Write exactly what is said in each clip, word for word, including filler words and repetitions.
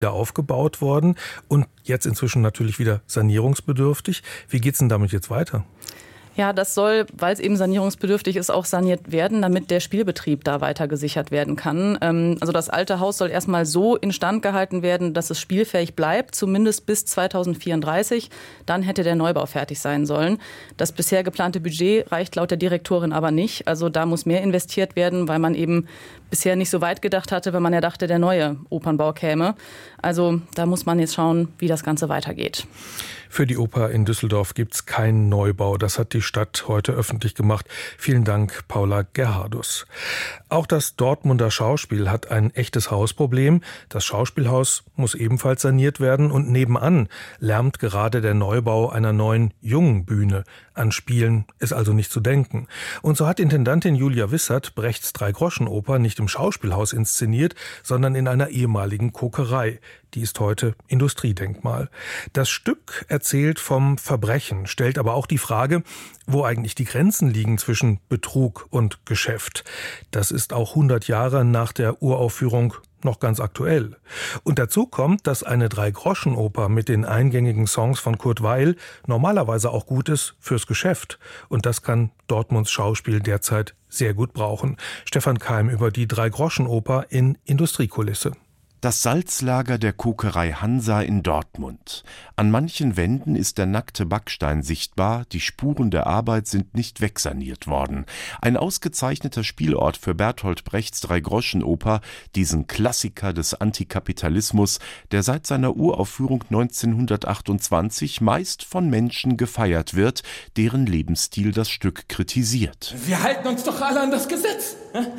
wieder aufgebaut worden und jetzt inzwischen natürlich wieder sanierungsbedürftig. Wie geht's denn damit jetzt weiter? Ja, das soll, weil es eben sanierungsbedürftig ist, auch saniert werden, damit der Spielbetrieb da weiter gesichert werden kann. Also das alte Haus soll erstmal so instand gehalten werden, dass es spielfähig bleibt, zumindest bis zweitausendvierunddreißig. Dann hätte der Neubau fertig sein sollen. Das bisher geplante Budget reicht laut der Direktorin aber nicht. Also da muss mehr investiert werden, weil man eben bisher nicht so weit gedacht hatte, wenn man ja dachte, der neue Opernbau käme. Also da muss man jetzt schauen, wie das Ganze weitergeht. Für die Oper in Düsseldorf gibt es keinen Neubau. Das hat die Stadt heute öffentlich gemacht. Vielen Dank, Paula Gerhardus. Auch das Dortmunder Schauspiel hat ein echtes Hausproblem. Das Schauspielhaus muss ebenfalls saniert werden und nebenan lärmt gerade der Neubau einer neuen jungen Bühne. An Spielen ist also nicht zu denken. Und so hat Intendantin Julia Wissert Brechts Drei-Groschen-Oper nicht im Schauspielhaus inszeniert, sondern in einer ehemaligen Kokerei. Die ist heute Industriedenkmal. Das Stück erzählt vom Verbrechen, stellt aber auch die Frage, wo eigentlich die Grenzen liegen zwischen Betrug und Geschäft. Das ist auch hundert Jahre nach der Uraufführung noch ganz aktuell. Und dazu kommt, dass eine Drei-Groschen-Oper mit den eingängigen Songs von Kurt Weill normalerweise auch gut ist fürs Geschäft. Und das kann Dortmunds Schauspiel derzeit sehr gut brauchen. Stefan Keim über die Drei-Groschen-Oper in Industriekulisse. Das Salzlager der Kokerei Hansa in Dortmund. An manchen Wänden ist der nackte Backstein sichtbar, die Spuren der Arbeit sind nicht wegsaniert worden. Ein ausgezeichneter Spielort für Bertolt Brechts Drei-Groschen-Oper, diesen Klassiker des Antikapitalismus, der seit seiner Uraufführung neunzehnhundertachtundzwanzig meist von Menschen gefeiert wird, deren Lebensstil das Stück kritisiert. Wir halten uns doch alle an das Gesetz.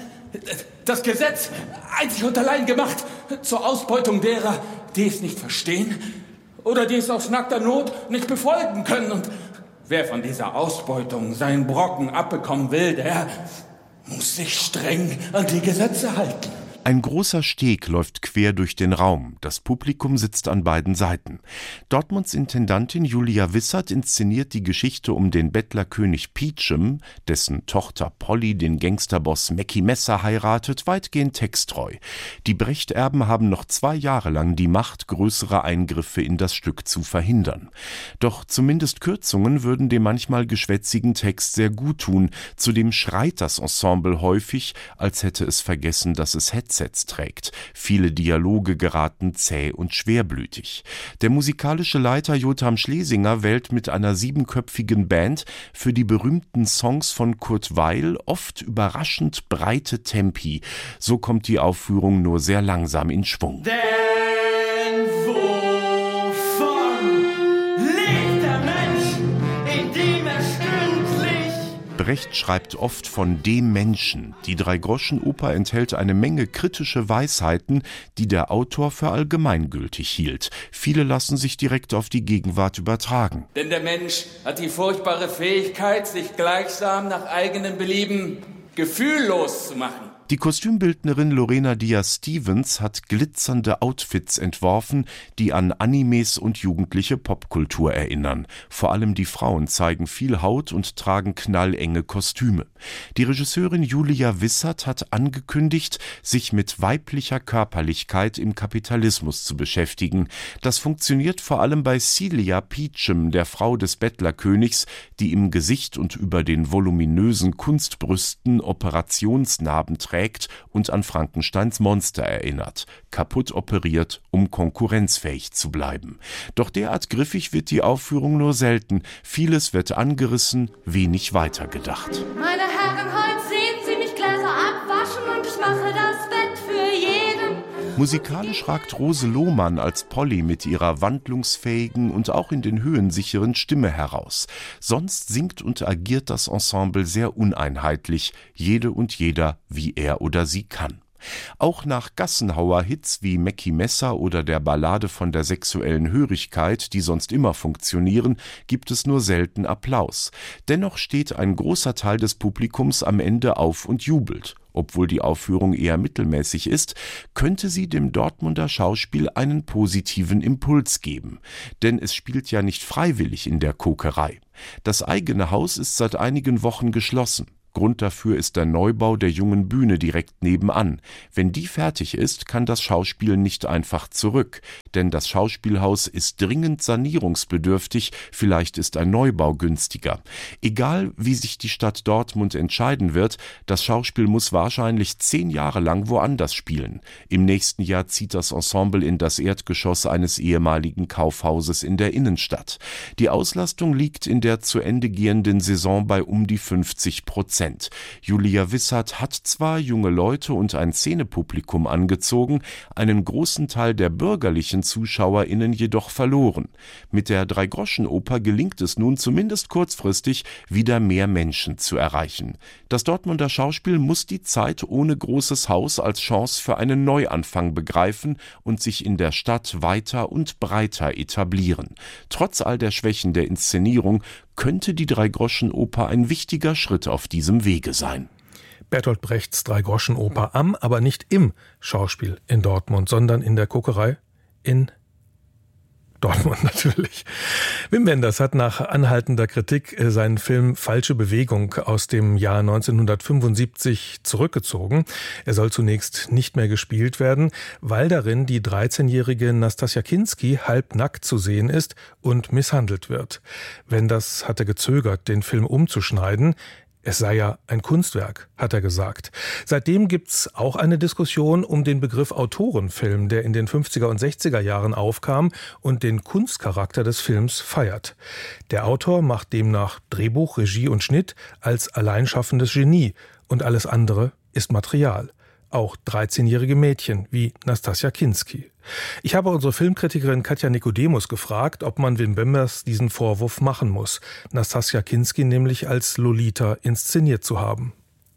Das Gesetz, einzig und allein gemacht zur Ausbeutung derer, die es nicht verstehen oder die es aus nackter Not nicht befolgen können. Und wer von dieser Ausbeutung seinen Brocken abbekommen will, der muss sich streng an die Gesetze halten. Ein großer Steg läuft quer durch den Raum. Das Publikum sitzt an beiden Seiten. Dortmunds Intendantin Julia Wissert inszeniert die Geschichte um den Bettlerkönig Peachum, dessen Tochter Polly den Gangsterboss Mackie Messer heiratet, weitgehend texttreu. Die Brecht-Erben haben noch zwei Jahre lang die Macht, größere Eingriffe in das Stück zu verhindern. Doch zumindest Kürzungen würden dem manchmal geschwätzigen Text sehr gut tun. Zudem schreit das Ensemble häufig, als hätte es vergessen, dass es Headsets trägt. Viele Dialoge geraten zäh und schwerblütig. Der musikalische Leiter Jotham Schlesinger wählt mit einer siebenköpfigen Band für die berühmten Songs von Kurt Weill oft überraschend breite Tempi. So kommt die Aufführung nur sehr langsam in Schwung. Denn wovon lebt der Mensch, in dem er stündlich... Brecht schreibt oft von dem Menschen. Die Drei-Groschen-Oper enthält eine Menge kritische Weisheiten, die der Autor für allgemeingültig hielt. Viele lassen sich direkt auf die Gegenwart übertragen. Denn der Mensch hat die furchtbare Fähigkeit, sich gleichsam nach eigenem Belieben gefühllos zu machen. Die Kostümbildnerin Lorena Diaz-Stevens hat glitzernde Outfits entworfen, die an Animes und jugendliche Popkultur erinnern. Vor allem die Frauen zeigen viel Haut und tragen knallenge Kostüme. Die Regisseurin Julia Wissert hat angekündigt, sich mit weiblicher Körperlichkeit im Kapitalismus zu beschäftigen. Das funktioniert vor allem bei Celia Peachum, der Frau des Bettlerkönigs, die im Gesicht und über den voluminösen Kunstbrüsten Operationsnarben trägt und an Frankensteins Monster erinnert, kaputt operiert, um konkurrenzfähig zu bleiben. Doch derart griffig wird die Aufführung nur selten. Vieles wird angerissen, wenig weitergedacht. Meine Herren, heute sehen Sie mich Gläser abwaschen und ich mache das Bett für jeden. Musikalisch ragt Rose Lohmann als Polly mit ihrer wandlungsfähigen und auch in den Höhen sicheren Stimme heraus. Sonst singt und agiert das Ensemble sehr uneinheitlich, jede und jeder, wie er oder sie kann. Auch nach Gassenhauer-Hits wie Mackie Messer oder der Ballade von der sexuellen Hörigkeit, die sonst immer funktionieren, gibt es nur selten Applaus. Dennoch steht ein großer Teil des Publikums am Ende auf und jubelt. Obwohl die Aufführung eher mittelmäßig ist, könnte sie dem Dortmunder Schauspiel einen positiven Impuls geben. Denn es spielt ja nicht freiwillig in der Kokerei. Das eigene Haus ist seit einigen Wochen geschlossen. Grund dafür ist der Neubau der Jungen Bühne direkt nebenan. Wenn die fertig ist, kann das Schauspiel nicht einfach zurück. Denn das Schauspielhaus ist dringend sanierungsbedürftig, vielleicht ist ein Neubau günstiger. Egal, wie sich die Stadt Dortmund entscheiden wird, das Schauspiel muss wahrscheinlich zehn Jahre lang woanders spielen. Im nächsten Jahr zieht das Ensemble in das Erdgeschoss eines ehemaligen Kaufhauses in der Innenstadt. Die Auslastung liegt in der zu Ende gehenden Saison bei um die fünfzig Prozent. Julia Wissert hat zwar junge Leute und ein Szenepublikum angezogen, einen großen Teil der bürgerlichen ZuschauerInnen jedoch verloren. Mit der Dreigroschenoper gelingt es nun zumindest kurzfristig, wieder mehr Menschen zu erreichen. Das Dortmunder Schauspiel muss die Zeit ohne großes Haus als Chance für einen Neuanfang begreifen und sich in der Stadt weiter und breiter etablieren. Trotz all der Schwächen der Inszenierung könnte die Dreigroschenoper ein wichtiger Schritt auf diesem Wege sein. Bertolt Brechts Dreigroschenoper am, aber nicht im Schauspiel in Dortmund, sondern in der Kokerei in Dortmund natürlich. Wim Wenders hat nach anhaltender Kritik seinen Film Falsche Bewegung aus dem Jahr neunzehnhundertfünfundsiebzig zurückgezogen. Er soll zunächst nicht mehr gespielt werden, weil darin die dreizehnjährige Nastassja Kinski halbnackt zu sehen ist und misshandelt wird. Wenders hatte gezögert, den Film umzuschneiden. Es sei ja ein Kunstwerk, hat er gesagt. Seitdem gibt's auch eine Diskussion um den Begriff Autorenfilm, der in den fünfziger und sechziger Jahren aufkam und den Kunstcharakter des Films feiert. Der Autor macht demnach Drehbuch, Regie und Schnitt als alleinschaffendes Genie und alles andere ist Material. Auch dreizehnjährige Mädchen wie Nastassja Kinski. Ich habe unsere Filmkritikerin Katja Nikodemus gefragt, ob man Wim Wenders diesen Vorwurf machen muss, Nastassja Kinski nämlich als Lolita inszeniert zu haben.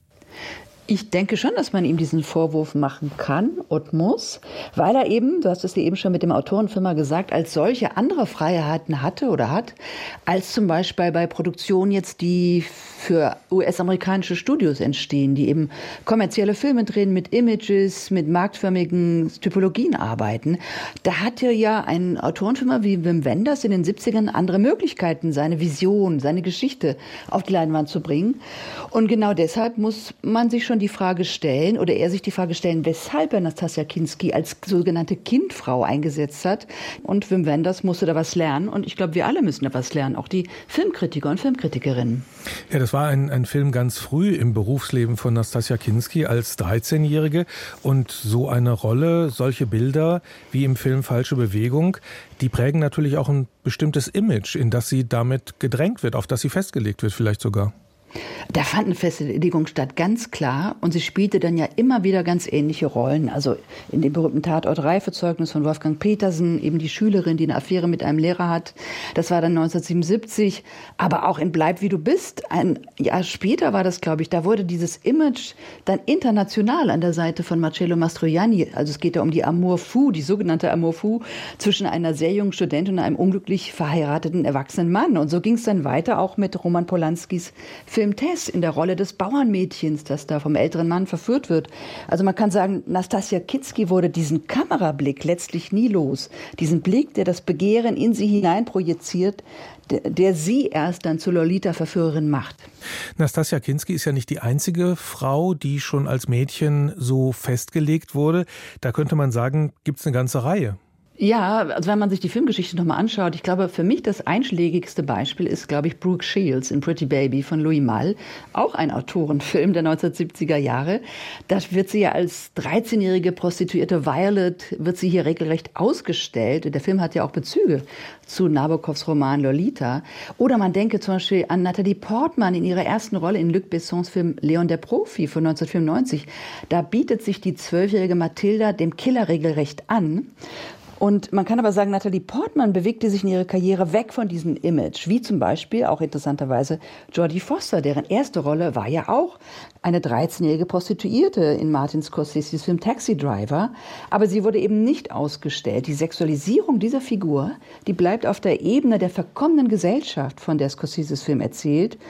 Ich denke schon, dass man ihm diesen Vorwurf machen kann und muss, weil er eben, du hast es dir eben schon mit dem Autorenfirma gesagt, als solche andere Freiheiten hatte oder hat, als zum Beispiel bei Produktionen jetzt, die für U S-amerikanische Studios entstehen, die eben kommerzielle Filme drehen mit Images, mit marktförmigen Typologien arbeiten. Da hatte ja ein Autorenfirma wie Wim Wenders in den siebzigern andere Möglichkeiten, seine Vision, seine Geschichte auf die Leinwand zu bringen. Und genau deshalb muss man sich schon die Frage stellen, oder er sich die Frage stellen, weshalb er Nastassja Kinski als sogenannte Kindfrau eingesetzt hat. Und Wim Wenders musste da was lernen. Und ich glaube, wir alle müssen da was lernen, auch die Filmkritiker und Filmkritikerinnen. Ja, das war ein, ein Film ganz früh im Berufsleben von Nastassja Kinski als dreizehnjährige. Und so eine Rolle, solche Bilder wie im Film Falsche Bewegung, die prägen natürlich auch ein bestimmtes Image, in das sie damit gedrängt wird, auf das sie festgelegt wird vielleicht sogar. Da fand eine Festlegung statt, ganz klar. Und sie spielte dann ja immer wieder ganz ähnliche Rollen. Also in dem berühmten Tatort Reifezeugnis von Wolfgang Petersen, eben die Schülerin, die eine Affäre mit einem Lehrer hat. Das war dann neunzehnhundertsiebenundsiebzig. Aber auch in Bleib wie du bist, ein Jahr später war das, glaube ich, da wurde dieses Image dann international an der Seite von Marcello Mastroianni. Also es geht da um die Amour fou, die sogenannte Amour fou, zwischen einer sehr jungen Studentin und einem unglücklich verheirateten erwachsenen Mann. Und so ging es dann weiter auch mit Roman Polanskis Film Tess in der Rolle des Bauernmädchens, das da vom älteren Mann verführt wird. Also man kann sagen, Nastassja Kinski wurde diesen Kamerablick letztlich nie los. Diesen Blick, der das Begehren in sie hineinprojiziert, der, der sie erst dann zur Lolita-Verführerin macht. Nastassja Kinski ist ja nicht die einzige Frau, die schon als Mädchen so festgelegt wurde. Da könnte man sagen, gibt es eine ganze Reihe. Ja, also wenn man sich die Filmgeschichte nochmal anschaut, ich glaube, für mich das einschlägigste Beispiel ist, glaube ich, Brooke Shields in Pretty Baby von Louis Malle, auch ein Autorenfilm der neunzehnhundertsiebziger Jahre. Da wird sie ja als dreizehnjährige Prostituierte Violet, wird sie hier regelrecht ausgestellt. Der Film hat ja auch Bezüge zu Nabokovs Roman Lolita. Oder man denke zum Beispiel an Natalie Portman in ihrer ersten Rolle in Luc Bessons Film Leon der Profi von neunzehnhundertfünfundneunzig. Da bietet sich die zwölfjährige Mathilda dem Killer regelrecht an. Und man kann aber sagen, Natalie Portman bewegte sich in ihrer Karriere weg von diesem Image, wie zum Beispiel auch interessanterweise Jodie Foster, deren erste Rolle war ja auch eine dreizehnjährige Prostituierte in Martin Scorseses Film Taxi Driver. Aber sie wurde eben nicht ausgestellt. Die Sexualisierung dieser Figur, die bleibt auf der Ebene der verkommenen Gesellschaft, von der Scorseses Film erzählt.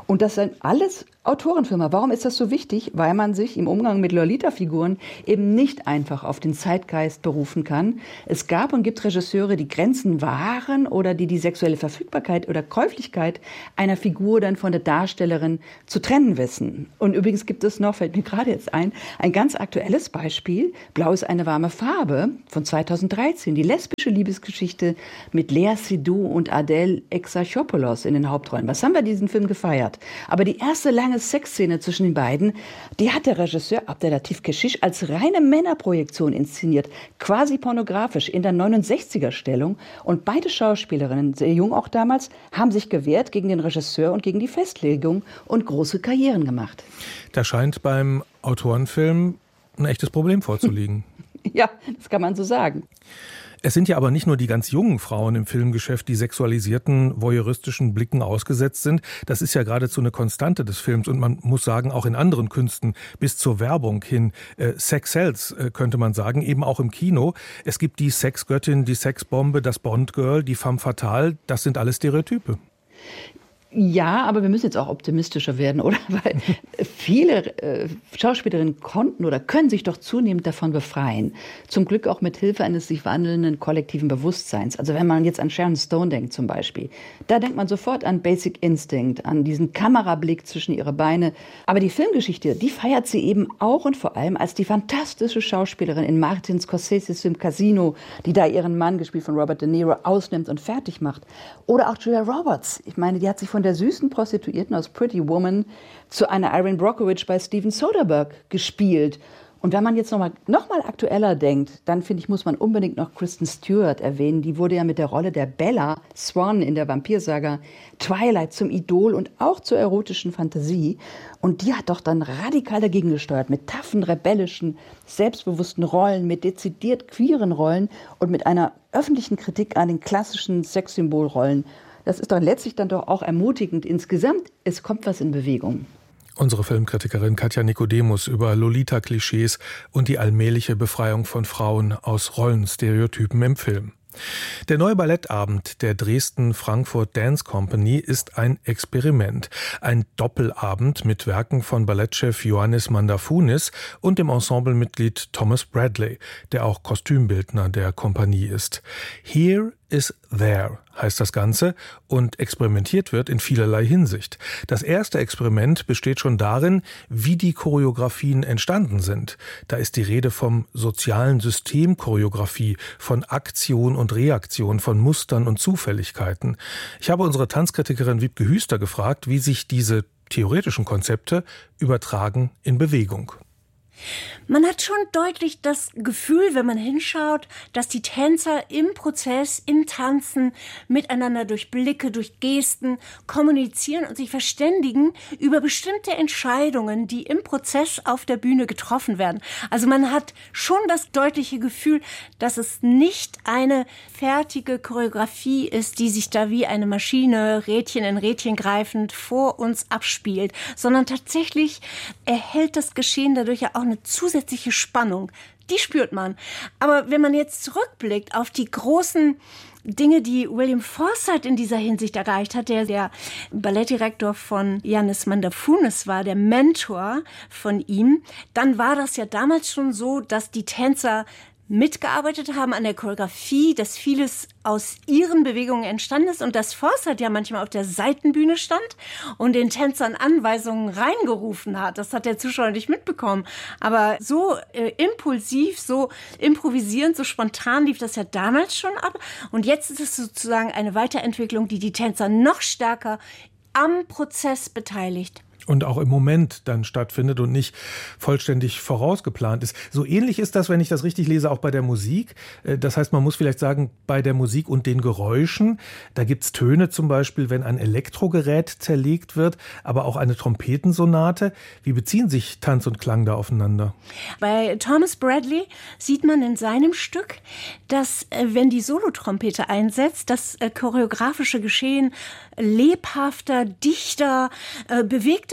Und das sind alles Autorenfilme. Warum ist das so wichtig? Weil man sich im Umgang mit Lolita-Figuren eben nicht einfach auf den Zeitgeist berufen kann. Es gab und gibt Regisseure, die Grenzen wahren oder die die sexuelle Verfügbarkeit oder Käuflichkeit einer Figur dann von der Darstellerin zu trennen wissen. Und übrigens gibt es noch, fällt mir gerade jetzt ein, ein ganz aktuelles Beispiel. Blau ist eine warme Farbe von zweitausenddreizehn. Die lesbische Liebesgeschichte mit Lea Seydoux und Adele Exarchopoulos in den Hauptrollen. Was haben wir diesen Film gefeiert? Aber die erste lange Sexszene zwischen den beiden, die hat der Regisseur Abdelatif Kechiche als reine Männerprojektion inszeniert, quasi pornografisch in der neunundsechziger-Stellung. Und beide Schauspielerinnen, sehr jung auch damals, haben sich gewehrt gegen den Regisseur und gegen die Festlegung und große Karrieren gemacht. Da scheint beim Autorenfilm ein echtes Problem vorzuliegen. Ja, das kann man so sagen. Es sind ja aber nicht nur die ganz jungen Frauen im Filmgeschäft, die sexualisierten, voyeuristischen Blicken ausgesetzt sind. Das ist ja geradezu eine Konstante des Films und man muss sagen, auch in anderen Künsten bis zur Werbung hin. Äh, Sex sells, äh, könnte man sagen, eben auch im Kino. Es gibt die Sexgöttin, die Sexbombe, das Bond-Girl, die femme fatale. Das sind alles Stereotype. Ja, aber wir müssen jetzt auch optimistischer werden, oder? Weil viele äh, Schauspielerinnen konnten oder können sich doch zunehmend davon befreien. Zum Glück auch mit Hilfe eines sich wandelnden kollektiven Bewusstseins. Also wenn man jetzt an Sharon Stone denkt zum Beispiel, da denkt man sofort an Basic Instinct, an diesen Kamerablick zwischen ihre Beine. Aber die Filmgeschichte, die feiert sie eben auch und vor allem als die fantastische Schauspielerin in Martin Scorseses Film Casino, die da ihren Mann, gespielt von Robert De Niro, ausnimmt und fertig macht. Oder auch Julia Roberts. Ich meine, die hat sich von der süßen Prostituierten aus Pretty Woman zu einer Erin Brockovich bei Steven Soderbergh gespielt. Und wenn man jetzt nochmal noch mal aktueller denkt, dann finde ich, muss man unbedingt noch Kristen Stewart erwähnen. Die wurde ja mit der Rolle der Bella Swan in der Vampirsaga Twilight zum Idol und auch zur erotischen Fantasie. Und die hat doch dann radikal dagegen gesteuert, mit taffen, rebellischen, selbstbewussten Rollen, mit dezidiert queeren Rollen und mit einer öffentlichen Kritik an den klassischen Sexsymbolrollen. Das ist doch letztlich dann doch auch ermutigend. Insgesamt, es kommt was in Bewegung. Unsere Filmkritikerin Katja Nikodemus über Lolita-Klischees und die allmähliche Befreiung von Frauen aus Rollenstereotypen im Film. Der neue Ballettabend der Dresden-Frankfurt Dance Company ist ein Experiment. Ein Doppelabend mit Werken von Ballettchef Ioannis Mandafounis und dem Ensemblemitglied Thomas Bradley, der auch Kostümbildner der Kompanie ist. Here is There heißt das Ganze und experimentiert wird in vielerlei Hinsicht. Das erste Experiment besteht schon darin, wie die Choreografien entstanden sind. Da ist die Rede vom sozialen System Choreografie, von Aktion und Reaktion, von Mustern und Zufälligkeiten. Ich habe unsere Tanzkritikerin Wiebke Hüster gefragt, wie sich diese theoretischen Konzepte übertragen in Bewegung. Man hat schon deutlich das Gefühl, wenn man hinschaut, dass die Tänzer im Prozess, im Tanzen miteinander durch Blicke, durch Gesten kommunizieren und sich verständigen über bestimmte Entscheidungen, die im Prozess auf der Bühne getroffen werden. Also man hat schon das deutliche Gefühl, dass es nicht eine fertige Choreografie ist, die sich da wie eine Maschine, Rädchen in Rädchen greifend vor uns abspielt, sondern tatsächlich erhält das Geschehen dadurch ja auch eine zusätzliche Spannung. Die spürt man. Aber wenn man jetzt zurückblickt auf die großen Dinge, die William Forsythe in dieser Hinsicht erreicht hat, der der Ballettdirektor von Ioannis Mandafounis war, der Mentor von ihm, dann war das ja damals schon so, dass die Tänzer mitgearbeitet haben an der Choreografie, dass vieles aus ihren Bewegungen entstanden ist und dass Forsythe ja manchmal auf der Seitenbühne stand und den Tänzern Anweisungen reingerufen hat. Das hat der Zuschauer nicht mitbekommen. Aber so äh, impulsiv, so improvisierend, so spontan lief das ja damals schon ab. Und jetzt ist es sozusagen eine Weiterentwicklung, die die Tänzer noch stärker am Prozess beteiligt. Und auch im Moment dann stattfindet und nicht vollständig vorausgeplant ist. So ähnlich ist das, wenn ich das richtig lese, auch bei der Musik. Das heißt, man muss vielleicht sagen, bei der Musik und den Geräuschen, da gibt's Töne zum Beispiel, wenn ein Elektrogerät zerlegt wird, aber auch eine Trompetensonate. Wie beziehen sich Tanz und Klang da aufeinander? Bei Thomas Bradley sieht man in seinem Stück, dass, wenn die Solotrompete einsetzt, das choreografische Geschehen lebhafter, dichter, bewegter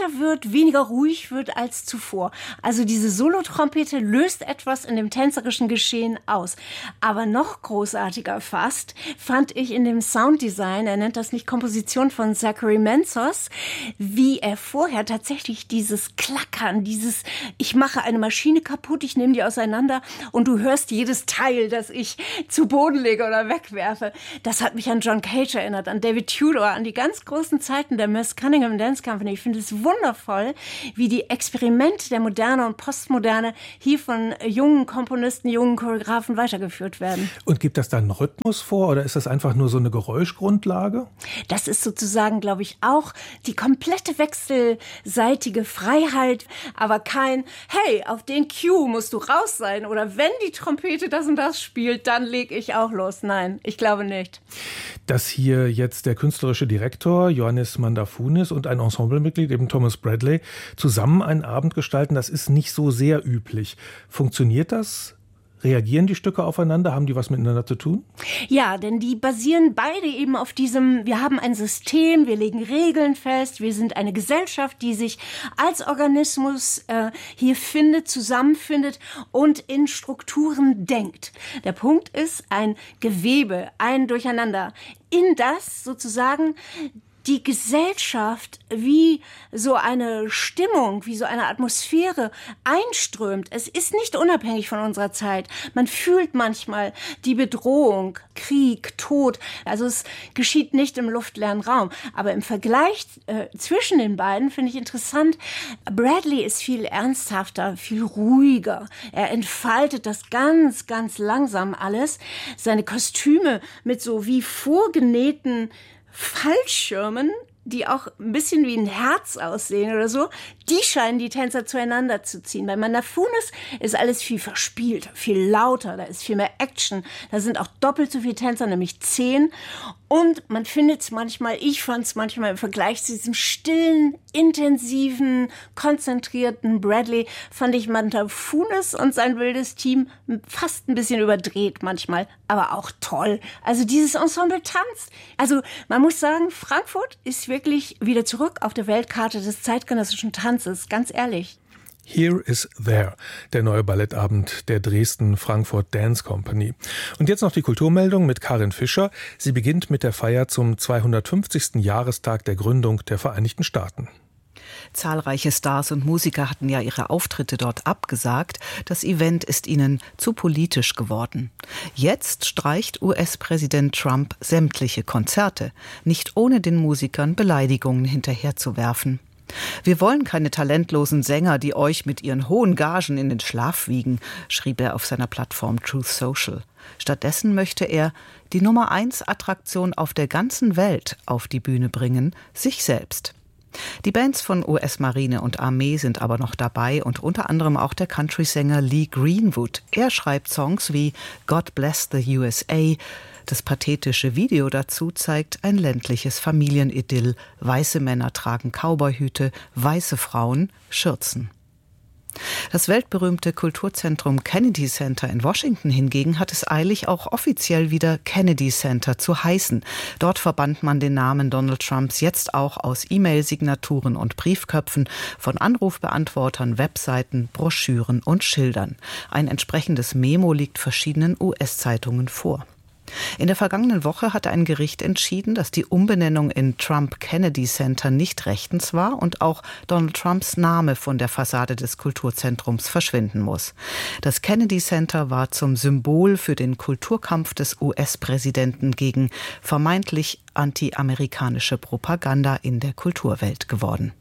lauter wird, weniger ruhig wird als zuvor. Also diese Solotrompete löst etwas in dem tänzerischen Geschehen aus. Aber noch großartiger fast fand ich in dem Sounddesign, er nennt das nicht Komposition von Zachary Menzos, wie er vorher tatsächlich dieses Klackern, dieses, ich mache eine Maschine kaputt, ich nehme die auseinander und du hörst jedes Teil, das ich zu Boden lege oder wegwerfe. Das hat mich an John Cage erinnert, an David Tudor, an die ganz großen Zeiten der Miss Cunningham Dance Company. Ich finde es wundervoll, wie die Experimente der Moderne und Postmoderne hier von jungen Komponisten, jungen Choreografen weitergeführt werden. Und gibt das da einen Rhythmus vor oder ist das einfach nur so eine Geräuschgrundlage? Das ist sozusagen, glaube ich, auch die komplette wechselseitige Freiheit, aber kein, hey, auf den Cue musst du raus sein oder wenn die Trompete das und das spielt, dann leg ich auch los. Nein, ich glaube nicht. Dass hier jetzt der künstlerische Direktor Ioannis Mandafounis und ein Ensemblemitglied, eben Thomas Bradley, zusammen einen Abend gestalten, das ist nicht so sehr üblich. Funktioniert das? Reagieren die Stücke aufeinander? Haben die was miteinander zu tun? Ja, denn die basieren beide eben auf diesem, wir haben ein System, wir legen Regeln fest, wir sind eine Gesellschaft, die sich als Organismus äh, hier findet, zusammenfindet und in Strukturen denkt. Der Punkt ist ein Gewebe, ein Durcheinander, in das sozusagen die Gesellschaft wie so eine Stimmung, wie so eine Atmosphäre einströmt. Es ist nicht unabhängig von unserer Zeit. Man fühlt manchmal die Bedrohung, Krieg, Tod. Also es geschieht nicht im luftleeren Raum. Aber im Vergleich äh, zwischen den beiden finde ich interessant, Bradley ist viel ernsthafter, viel ruhiger. Er entfaltet das ganz, ganz langsam alles. Seine Kostüme mit so wie vorgenähten Fallschirmen, die auch ein bisschen wie ein Herz aussehen oder so, die scheinen die Tänzer zueinander zu ziehen. Bei Mandafounis ist alles viel verspielter, viel lauter, da ist viel mehr Action. Da sind auch doppelt so viele Tänzer, nämlich zehn. Und man findet es manchmal, ich fand es manchmal im Vergleich zu diesem stillen, intensiven, konzentrierten Bradley, fand ich Mandafounis und sein wildes Team fast ein bisschen überdreht manchmal, aber auch toll. Also dieses Ensemble tanzt. Also man muss sagen, Frankfurt ist wirklich wieder zurück auf der Weltkarte des zeitgenössischen Tanzes, ganz ehrlich. Here is There, der neue Ballettabend der Dresden-Frankfurt Dance Company. Und jetzt noch die Kulturmeldung mit Karin Fischer. Sie beginnt mit der Feier zum zweihundertfünfzigsten Jahrestag der Gründung der Vereinigten Staaten. Zahlreiche Stars und Musiker hatten ja ihre Auftritte dort abgesagt. Das Event ist ihnen zu politisch geworden. Jetzt streicht U S-Präsident Trump sämtliche Konzerte, nicht ohne den Musikern Beleidigungen hinterherzuwerfen. Wir wollen keine talentlosen Sänger, die euch mit ihren hohen Gagen in den Schlaf wiegen, schrieb er auf seiner Plattform Truth Social. Stattdessen möchte er die Nummer eins Attraktion auf der ganzen Welt auf die Bühne bringen, sich selbst. Die Bands von U S-Marine und Armee sind aber noch dabei und unter anderem auch der Country-Sänger Lee Greenwood. Er schreibt Songs wie God Bless the U S A. Das pathetische Video dazu zeigt ein ländliches Familienidyll. Weiße Männer tragen Cowboyhüte, weiße Frauen Schürzen. Das weltberühmte Kulturzentrum Kennedy Center in Washington hingegen hat es eilig, auch offiziell wieder Kennedy Center zu heißen. Dort verbannt man den Namen Donald Trumps jetzt auch aus E-Mail-Signaturen und Briefköpfen, von Anrufbeantwortern, Webseiten, Broschüren und Schildern. Ein entsprechendes Memo liegt verschiedenen U S-Zeitungen vor. In der vergangenen Woche hatte ein Gericht entschieden, dass die Umbenennung in Trump Kennedy Center nicht rechtens war und auch Donald Trumps Name von der Fassade des Kulturzentrums verschwinden muss. Das Kennedy Center war zum Symbol für den Kulturkampf des U S-Präsidenten gegen vermeintlich anti-amerikanische Propaganda in der Kulturwelt geworden.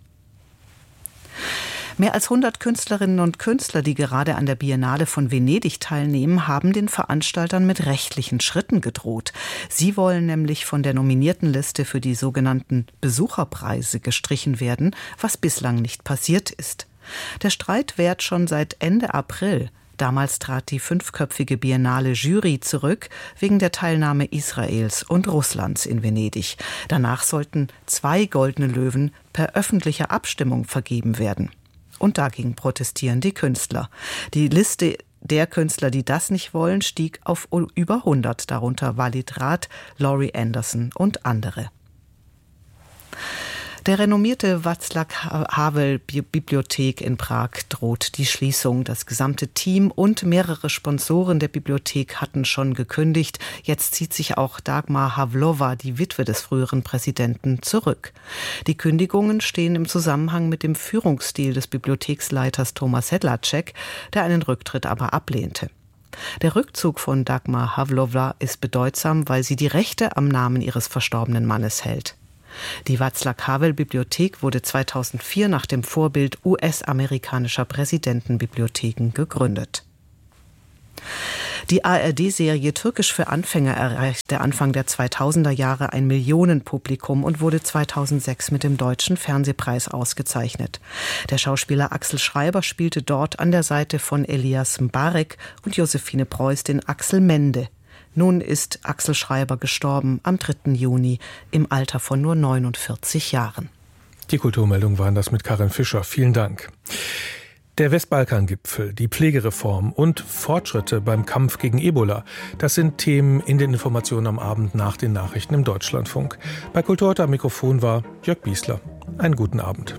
Mehr als hundert Künstlerinnen und Künstler, die gerade an der Biennale von Venedig teilnehmen, haben den Veranstaltern mit rechtlichen Schritten gedroht. Sie wollen nämlich von der Nominiertenliste für die sogenannten Besucherpreise gestrichen werden, was bislang nicht passiert ist. Der Streit währt schon seit Ende April. Damals trat die fünfköpfige Biennale Jury zurück wegen der Teilnahme Israels und Russlands in Venedig. Danach sollten zwei Goldene Löwen per öffentlicher Abstimmung vergeben werden. Und dagegen protestieren die Künstler. Die Liste der Künstler, die das nicht wollen, stieg auf über hundert, darunter Walid Rath, Laurie Anderson und andere. Der renommierte Václav-Havel-Bibliothek in Prag droht die Schließung. Das gesamte Team und mehrere Sponsoren der Bibliothek hatten schon gekündigt. Jetzt zieht sich auch Dagmar Havlova, die Witwe des früheren Präsidenten, zurück. Die Kündigungen stehen im Zusammenhang mit dem Führungsstil des Bibliotheksleiters Thomas Sedlacek, der einen Rücktritt aber ablehnte. Der Rückzug von Dagmar Havlova ist bedeutsam, weil sie die Rechte am Namen ihres verstorbenen Mannes hält. Die Václav-Havel-Bibliothek wurde zweitausendvier nach dem Vorbild U S-amerikanischer Präsidentenbibliotheken gegründet. Die A R D-Serie Türkisch für Anfänger erreichte Anfang der zweitausender Jahre ein Millionenpublikum und wurde zweitausendsechs mit dem Deutschen Fernsehpreis ausgezeichnet. Der Schauspieler Axel Schreiber spielte dort an der Seite von Elias Mbarek und Josephine Preuß den Axel Mende. Nun ist Axel Schreiber gestorben am dritten Juni im Alter von nur neunundvierzig Jahren. Die Kulturmeldungen waren das mit Karin Fischer. Vielen Dank. Der Westbalkan-Gipfel, die Pflegereform und Fortschritte beim Kampf gegen Ebola, das sind Themen in den Informationen am Abend nach den Nachrichten im Deutschlandfunk. Bei Kultur heute am Mikrofon war Jörg Biesler. Einen guten Abend.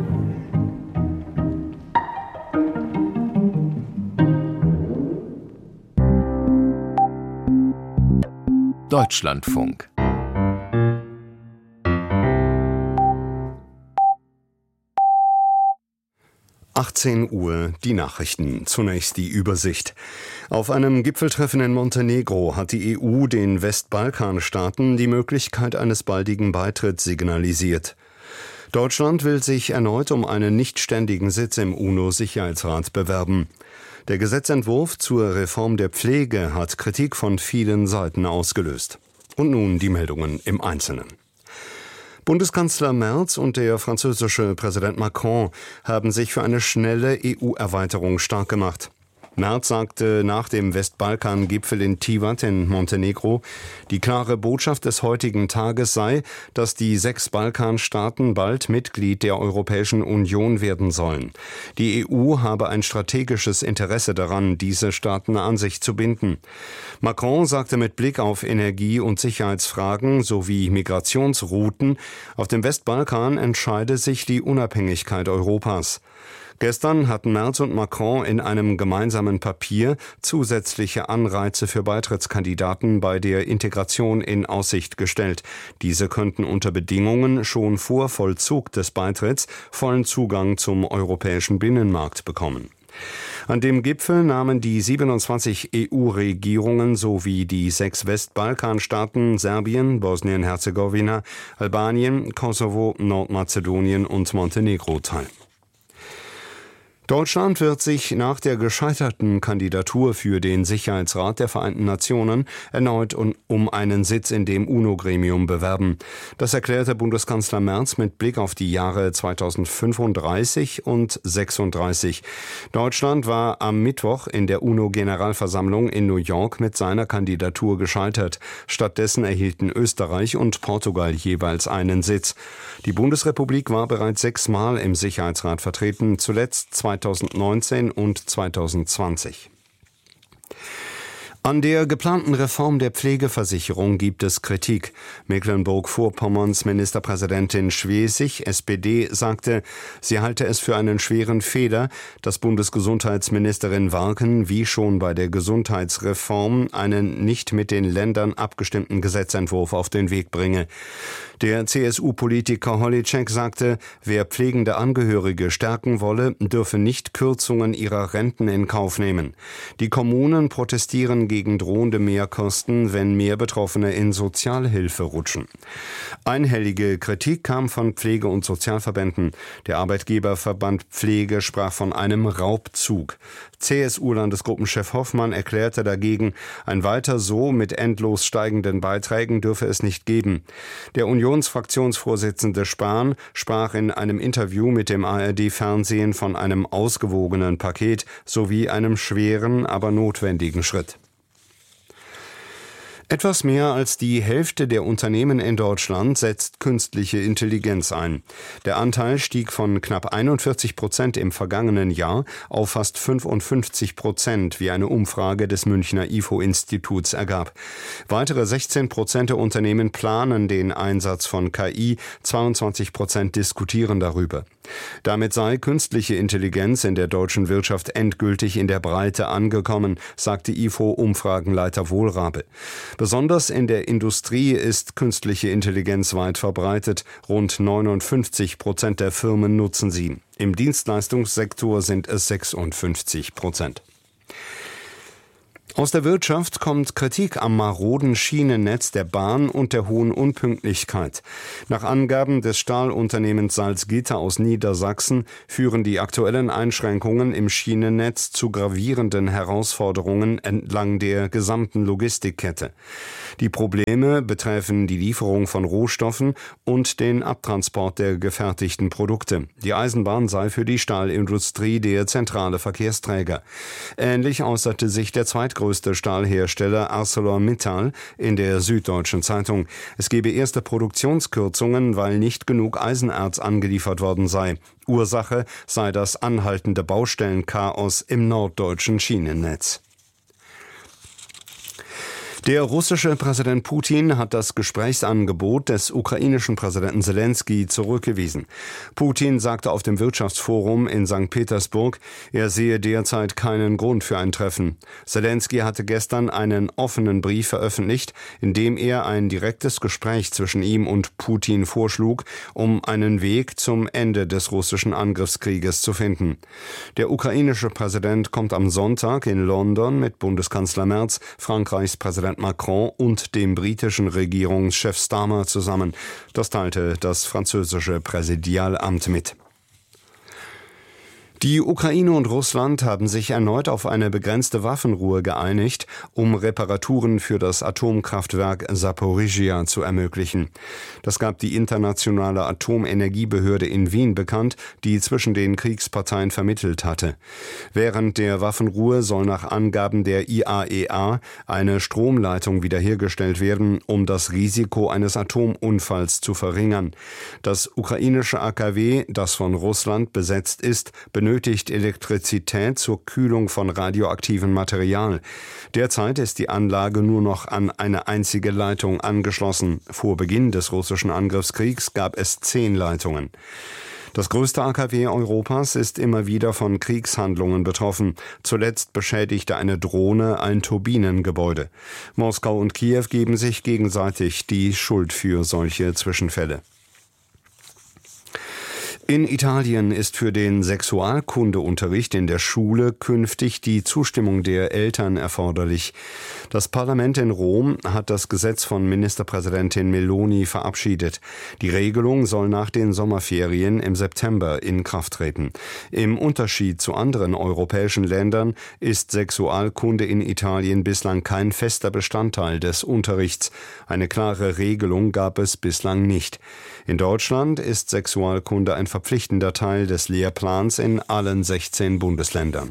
Deutschlandfunk. achtzehn Uhr, die Nachrichten. Zunächst die Übersicht. Auf einem Gipfeltreffen in Montenegro hat die E U den Westbalkanstaaten die Möglichkeit eines baldigen Beitritts signalisiert. Deutschland will sich erneut um einen nichtständigen Sitz im UNO-Sicherheitsrat bewerben. Der Gesetzentwurf zur Reform der Pflege hat Kritik von vielen Seiten ausgelöst. Und nun die Meldungen im Einzelnen. Bundeskanzler Merz und der französische Präsident Macron haben sich für eine schnelle E U-Erweiterung stark gemacht. Merz sagte nach dem Westbalkan-Gipfel in Tivat in Montenegro, die klare Botschaft des heutigen Tages sei, dass die sechs Balkanstaaten bald Mitglied der Europäischen Union werden sollen. Die E U habe ein strategisches Interesse daran, diese Staaten an sich zu binden. Macron sagte mit Blick auf Energie- und Sicherheitsfragen sowie Migrationsrouten, auf dem Westbalkan entscheide sich die Unabhängigkeit Europas. Gestern hatten Merz und Macron in einem gemeinsamen Papier zusätzliche Anreize für Beitrittskandidaten bei der Integration in Aussicht gestellt. Diese könnten unter Bedingungen schon vor Vollzug des Beitritts vollen Zugang zum europäischen Binnenmarkt bekommen. An dem Gipfel nahmen die siebenundzwanzig E U-Regierungen sowie die sechs Westbalkanstaaten Serbien, Bosnien-Herzegowina, Albanien, Kosovo, Nordmazedonien und Montenegro teil. Deutschland wird sich nach der gescheiterten Kandidatur für den Sicherheitsrat der Vereinten Nationen erneut um einen Sitz in dem UNO-Gremium bewerben. Das erklärte Bundeskanzler Merz mit Blick auf die Jahre zweitausendfünfunddreißig und sechsunddreißig. Deutschland war am Mittwoch in der UNO-Generalversammlung in New York mit seiner Kandidatur gescheitert. Stattdessen erhielten Österreich und Portugal jeweils einen Sitz. Die Bundesrepublik war bereits sechsmal im Sicherheitsrat vertreten, zuletzt zweitausendneunzehn und zweitausendzwanzig. An der geplanten Reform der Pflegeversicherung gibt es Kritik. Mecklenburg-Vorpommerns Ministerpräsidentin Schwesig, S P D, sagte, sie halte es für einen schweren Fehler, dass Bundesgesundheitsministerin Warken wie schon bei der Gesundheitsreform einen nicht mit den Ländern abgestimmten Gesetzentwurf auf den Weg bringe. Der C S U-Politiker Holitschek sagte, wer pflegende Angehörige stärken wolle, dürfe nicht Kürzungen ihrer Renten in Kauf nehmen. Die Kommunen protestieren gegen drohende Mehrkosten, wenn mehr Betroffene in Sozialhilfe rutschen. Einhellige Kritik kam von Pflege- und Sozialverbänden. Der Arbeitgeberverband Pflege sprach von einem Raubzug. C S U-Landesgruppenchef Hoffmann erklärte dagegen, ein Weiter so mit endlos steigenden Beiträgen dürfe es nicht geben. Der Unionsfraktionsvorsitzende Spahn sprach in einem Interview mit dem A R D-Fernsehen von einem ausgewogenen Paket sowie einem schweren, aber notwendigen Schritt. Etwas mehr als die Hälfte der Unternehmen in Deutschland setzt künstliche Intelligenz ein. Der Anteil stieg von knapp einundvierzig Prozent im vergangenen Jahr auf fast fünfundfünfzig Prozent, wie eine Umfrage des Münchner I F O-Instituts ergab. Weitere sechzehn Prozent der Unternehmen planen den Einsatz von K I, zweiundzwanzig Prozent diskutieren darüber. Damit sei künstliche Intelligenz in der deutschen Wirtschaft endgültig in der Breite angekommen, sagte I F O-Umfragenleiter Wohlrabe. Besonders in der Industrie ist künstliche Intelligenz weit verbreitet. Rund neunundfünfzig Prozent der Firmen nutzen sie. Im Dienstleistungssektor sind es sechsundfünfzig Prozent. Aus der Wirtschaft kommt Kritik am maroden Schienennetz der Bahn und der hohen Unpünktlichkeit. Nach Angaben des Stahlunternehmens Salzgitter aus Niedersachsen führen die aktuellen Einschränkungen im Schienennetz zu gravierenden Herausforderungen entlang der gesamten Logistikkette. Die Probleme betreffen die Lieferung von Rohstoffen und den Abtransport der gefertigten Produkte. Die Eisenbahn sei für die Stahlindustrie der zentrale Verkehrsträger. Ähnlich äußerte sich der zweitgrößte größte Stahlhersteller ArcelorMittal in der Süddeutschen Zeitung. Es gebe erste Produktionskürzungen, weil nicht genug Eisenerz angeliefert worden sei. Ursache sei das anhaltende Baustellenchaos im norddeutschen Schienennetz. Der russische Präsident Putin hat das Gesprächsangebot des ukrainischen Präsidenten Selenskyj zurückgewiesen. Putin sagte auf dem Wirtschaftsforum in Sankt Petersburg, er sehe derzeit keinen Grund für ein Treffen. Selenskyj hatte gestern einen offenen Brief veröffentlicht, in dem er ein direktes Gespräch zwischen ihm und Putin vorschlug, um einen Weg zum Ende des russischen Angriffskrieges zu finden. Der ukrainische Präsident kommt am Sonntag in London mit Bundeskanzler Merz, Frankreichs Präsident Macron und dem britischen Regierungschef Starmer zusammen. Das teilte das französische Präsidialamt mit. Die Ukraine und Russland haben sich erneut auf eine begrenzte Waffenruhe geeinigt, um Reparaturen für das Atomkraftwerk Saporischschja zu ermöglichen. Das gab die internationale Atomenergiebehörde in Wien bekannt, die zwischen den Kriegsparteien vermittelt hatte. Während der Waffenruhe soll nach Angaben der I A E A eine Stromleitung wiederhergestellt werden, um das Risiko eines Atomunfalls zu verringern. Das ukrainische A K W, das von Russland besetzt ist, benötigt Elektrizität zur Kühlung von radioaktivem Material. Derzeit ist die Anlage nur noch an eine einzige Leitung angeschlossen. Vor Beginn des russischen Angriffskriegs gab es zehn Leitungen. Das größte A K W Europas ist immer wieder von Kriegshandlungen betroffen. Zuletzt beschädigte eine Drohne ein Turbinengebäude. Moskau und Kiew geben sich gegenseitig die Schuld für solche Zwischenfälle. In Italien ist für den Sexualkundeunterricht in der Schule künftig die Zustimmung der Eltern erforderlich. Das Parlament in Rom hat das Gesetz von Ministerpräsidentin Meloni verabschiedet. Die Regelung soll nach den Sommerferien im September in Kraft treten. Im Unterschied zu anderen europäischen Ländern ist Sexualkunde in Italien bislang kein fester Bestandteil des Unterrichts. Eine klare Regelung gab es bislang nicht. In Deutschland ist Sexualkunde ein verpflichtender Teil des Lehrplans in allen sechzehn Bundesländern.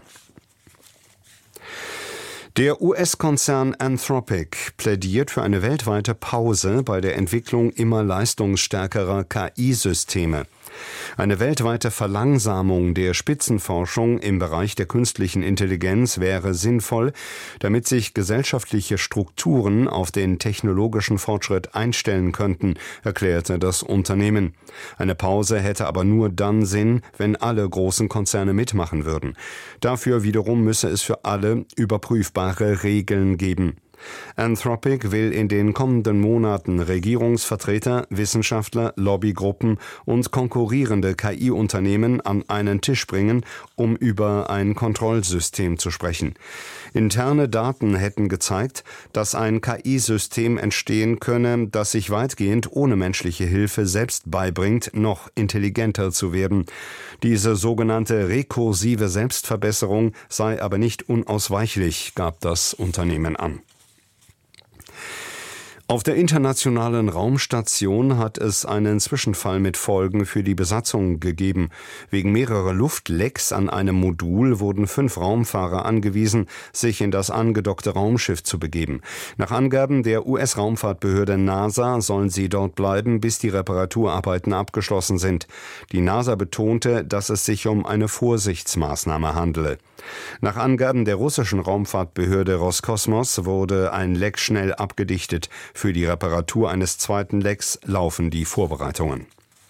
Der U S-Konzern Anthropic plädiert für eine weltweite Pause bei der Entwicklung immer leistungsstärkerer K I-Systeme. Eine weltweite Verlangsamung der Spitzenforschung im Bereich der künstlichen Intelligenz wäre sinnvoll, damit sich gesellschaftliche Strukturen auf den technologischen Fortschritt einstellen könnten, erklärte das Unternehmen. Eine Pause hätte aber nur dann Sinn, wenn alle großen Konzerne mitmachen würden. Dafür wiederum müsse es für alle überprüfbare Regeln geben. Anthropic will in den kommenden Monaten Regierungsvertreter, Wissenschaftler, Lobbygruppen und konkurrierende K I-Unternehmen an einen Tisch bringen, um über ein Kontrollsystem zu sprechen. Interne Daten hätten gezeigt, dass ein K I-System entstehen könne, das sich weitgehend ohne menschliche Hilfe selbst beibringt, noch intelligenter zu werden. Diese sogenannte rekursive Selbstverbesserung sei aber nicht unausweichlich, gab das Unternehmen an. Auf der internationalen Raumstation hat es einen Zwischenfall mit Folgen für die Besatzung gegeben. Wegen mehrerer Luftlecks an einem Modul wurden fünf Raumfahrer angewiesen, sich in das angedockte Raumschiff zu begeben. Nach Angaben der U S-Raumfahrtbehörde NASA sollen sie dort bleiben, bis die Reparaturarbeiten abgeschlossen sind. Die NASA betonte, dass es sich um eine Vorsichtsmaßnahme handele. Nach Angaben der russischen Raumfahrtbehörde Roskosmos wurde ein Leck schnell abgedichtet. Für die Reparatur eines zweiten Lecks laufen die Vorbereitungen.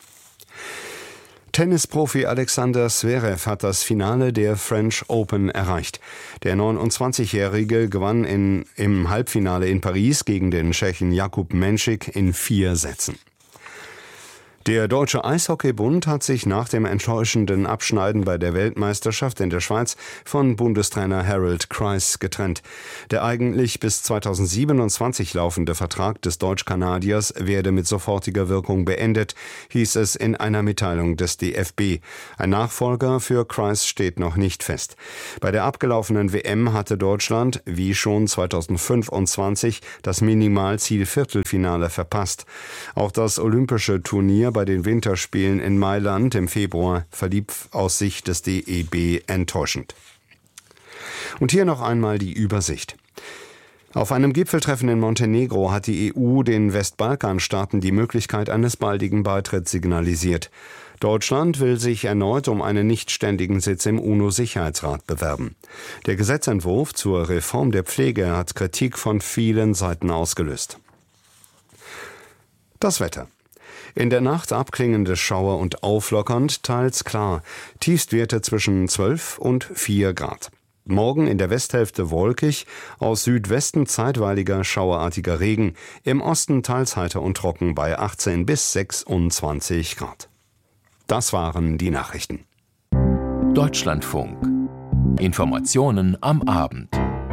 Tennisprofi Alexander Zverev hat das Finale der French Open erreicht. Der neunundzwanzigjährige gewann in, im Halbfinale in Paris gegen den Tschechen Jakub Menšík in vier Sätzen. Der Deutsche Eishockeybund hat sich nach dem enttäuschenden Abschneiden bei der Weltmeisterschaft in der Schweiz von Bundestrainer Harold Kreis getrennt. Der eigentlich bis zweitausendsiebenundzwanzig laufende Vertrag des Deutsch-Kanadiers werde mit sofortiger Wirkung beendet, hieß es in einer Mitteilung des D F B. Ein Nachfolger für Kreis steht noch nicht fest. Bei der abgelaufenen W M hatte Deutschland, wie schon zweitausendfünfundzwanzig, das Minimalziel Viertelfinale verpasst. Auch das olympische Turnier bei den Winterspielen in Mailand im Februar verlief aus Sicht des D E B enttäuschend. Und hier noch einmal die Übersicht. Auf einem Gipfeltreffen in Montenegro hat die E U den Westbalkanstaaten die Möglichkeit eines baldigen Beitritts signalisiert. Deutschland will sich erneut um einen nichtständigen Sitz im UNO-Sicherheitsrat bewerben. Der Gesetzentwurf zur Reform der Pflege hat Kritik von vielen Seiten ausgelöst. Das Wetter. In der Nacht abklingende Schauer und auflockernd, teils klar. Tiefstwerte zwischen zwölf und vier Grad. Morgen in der Westhälfte wolkig, aus Südwesten zeitweiliger schauerartiger Regen, im Osten teils heiter und trocken bei achtzehn bis sechsundzwanzig Grad. Das waren die Nachrichten. Deutschlandfunk. Informationen am Abend.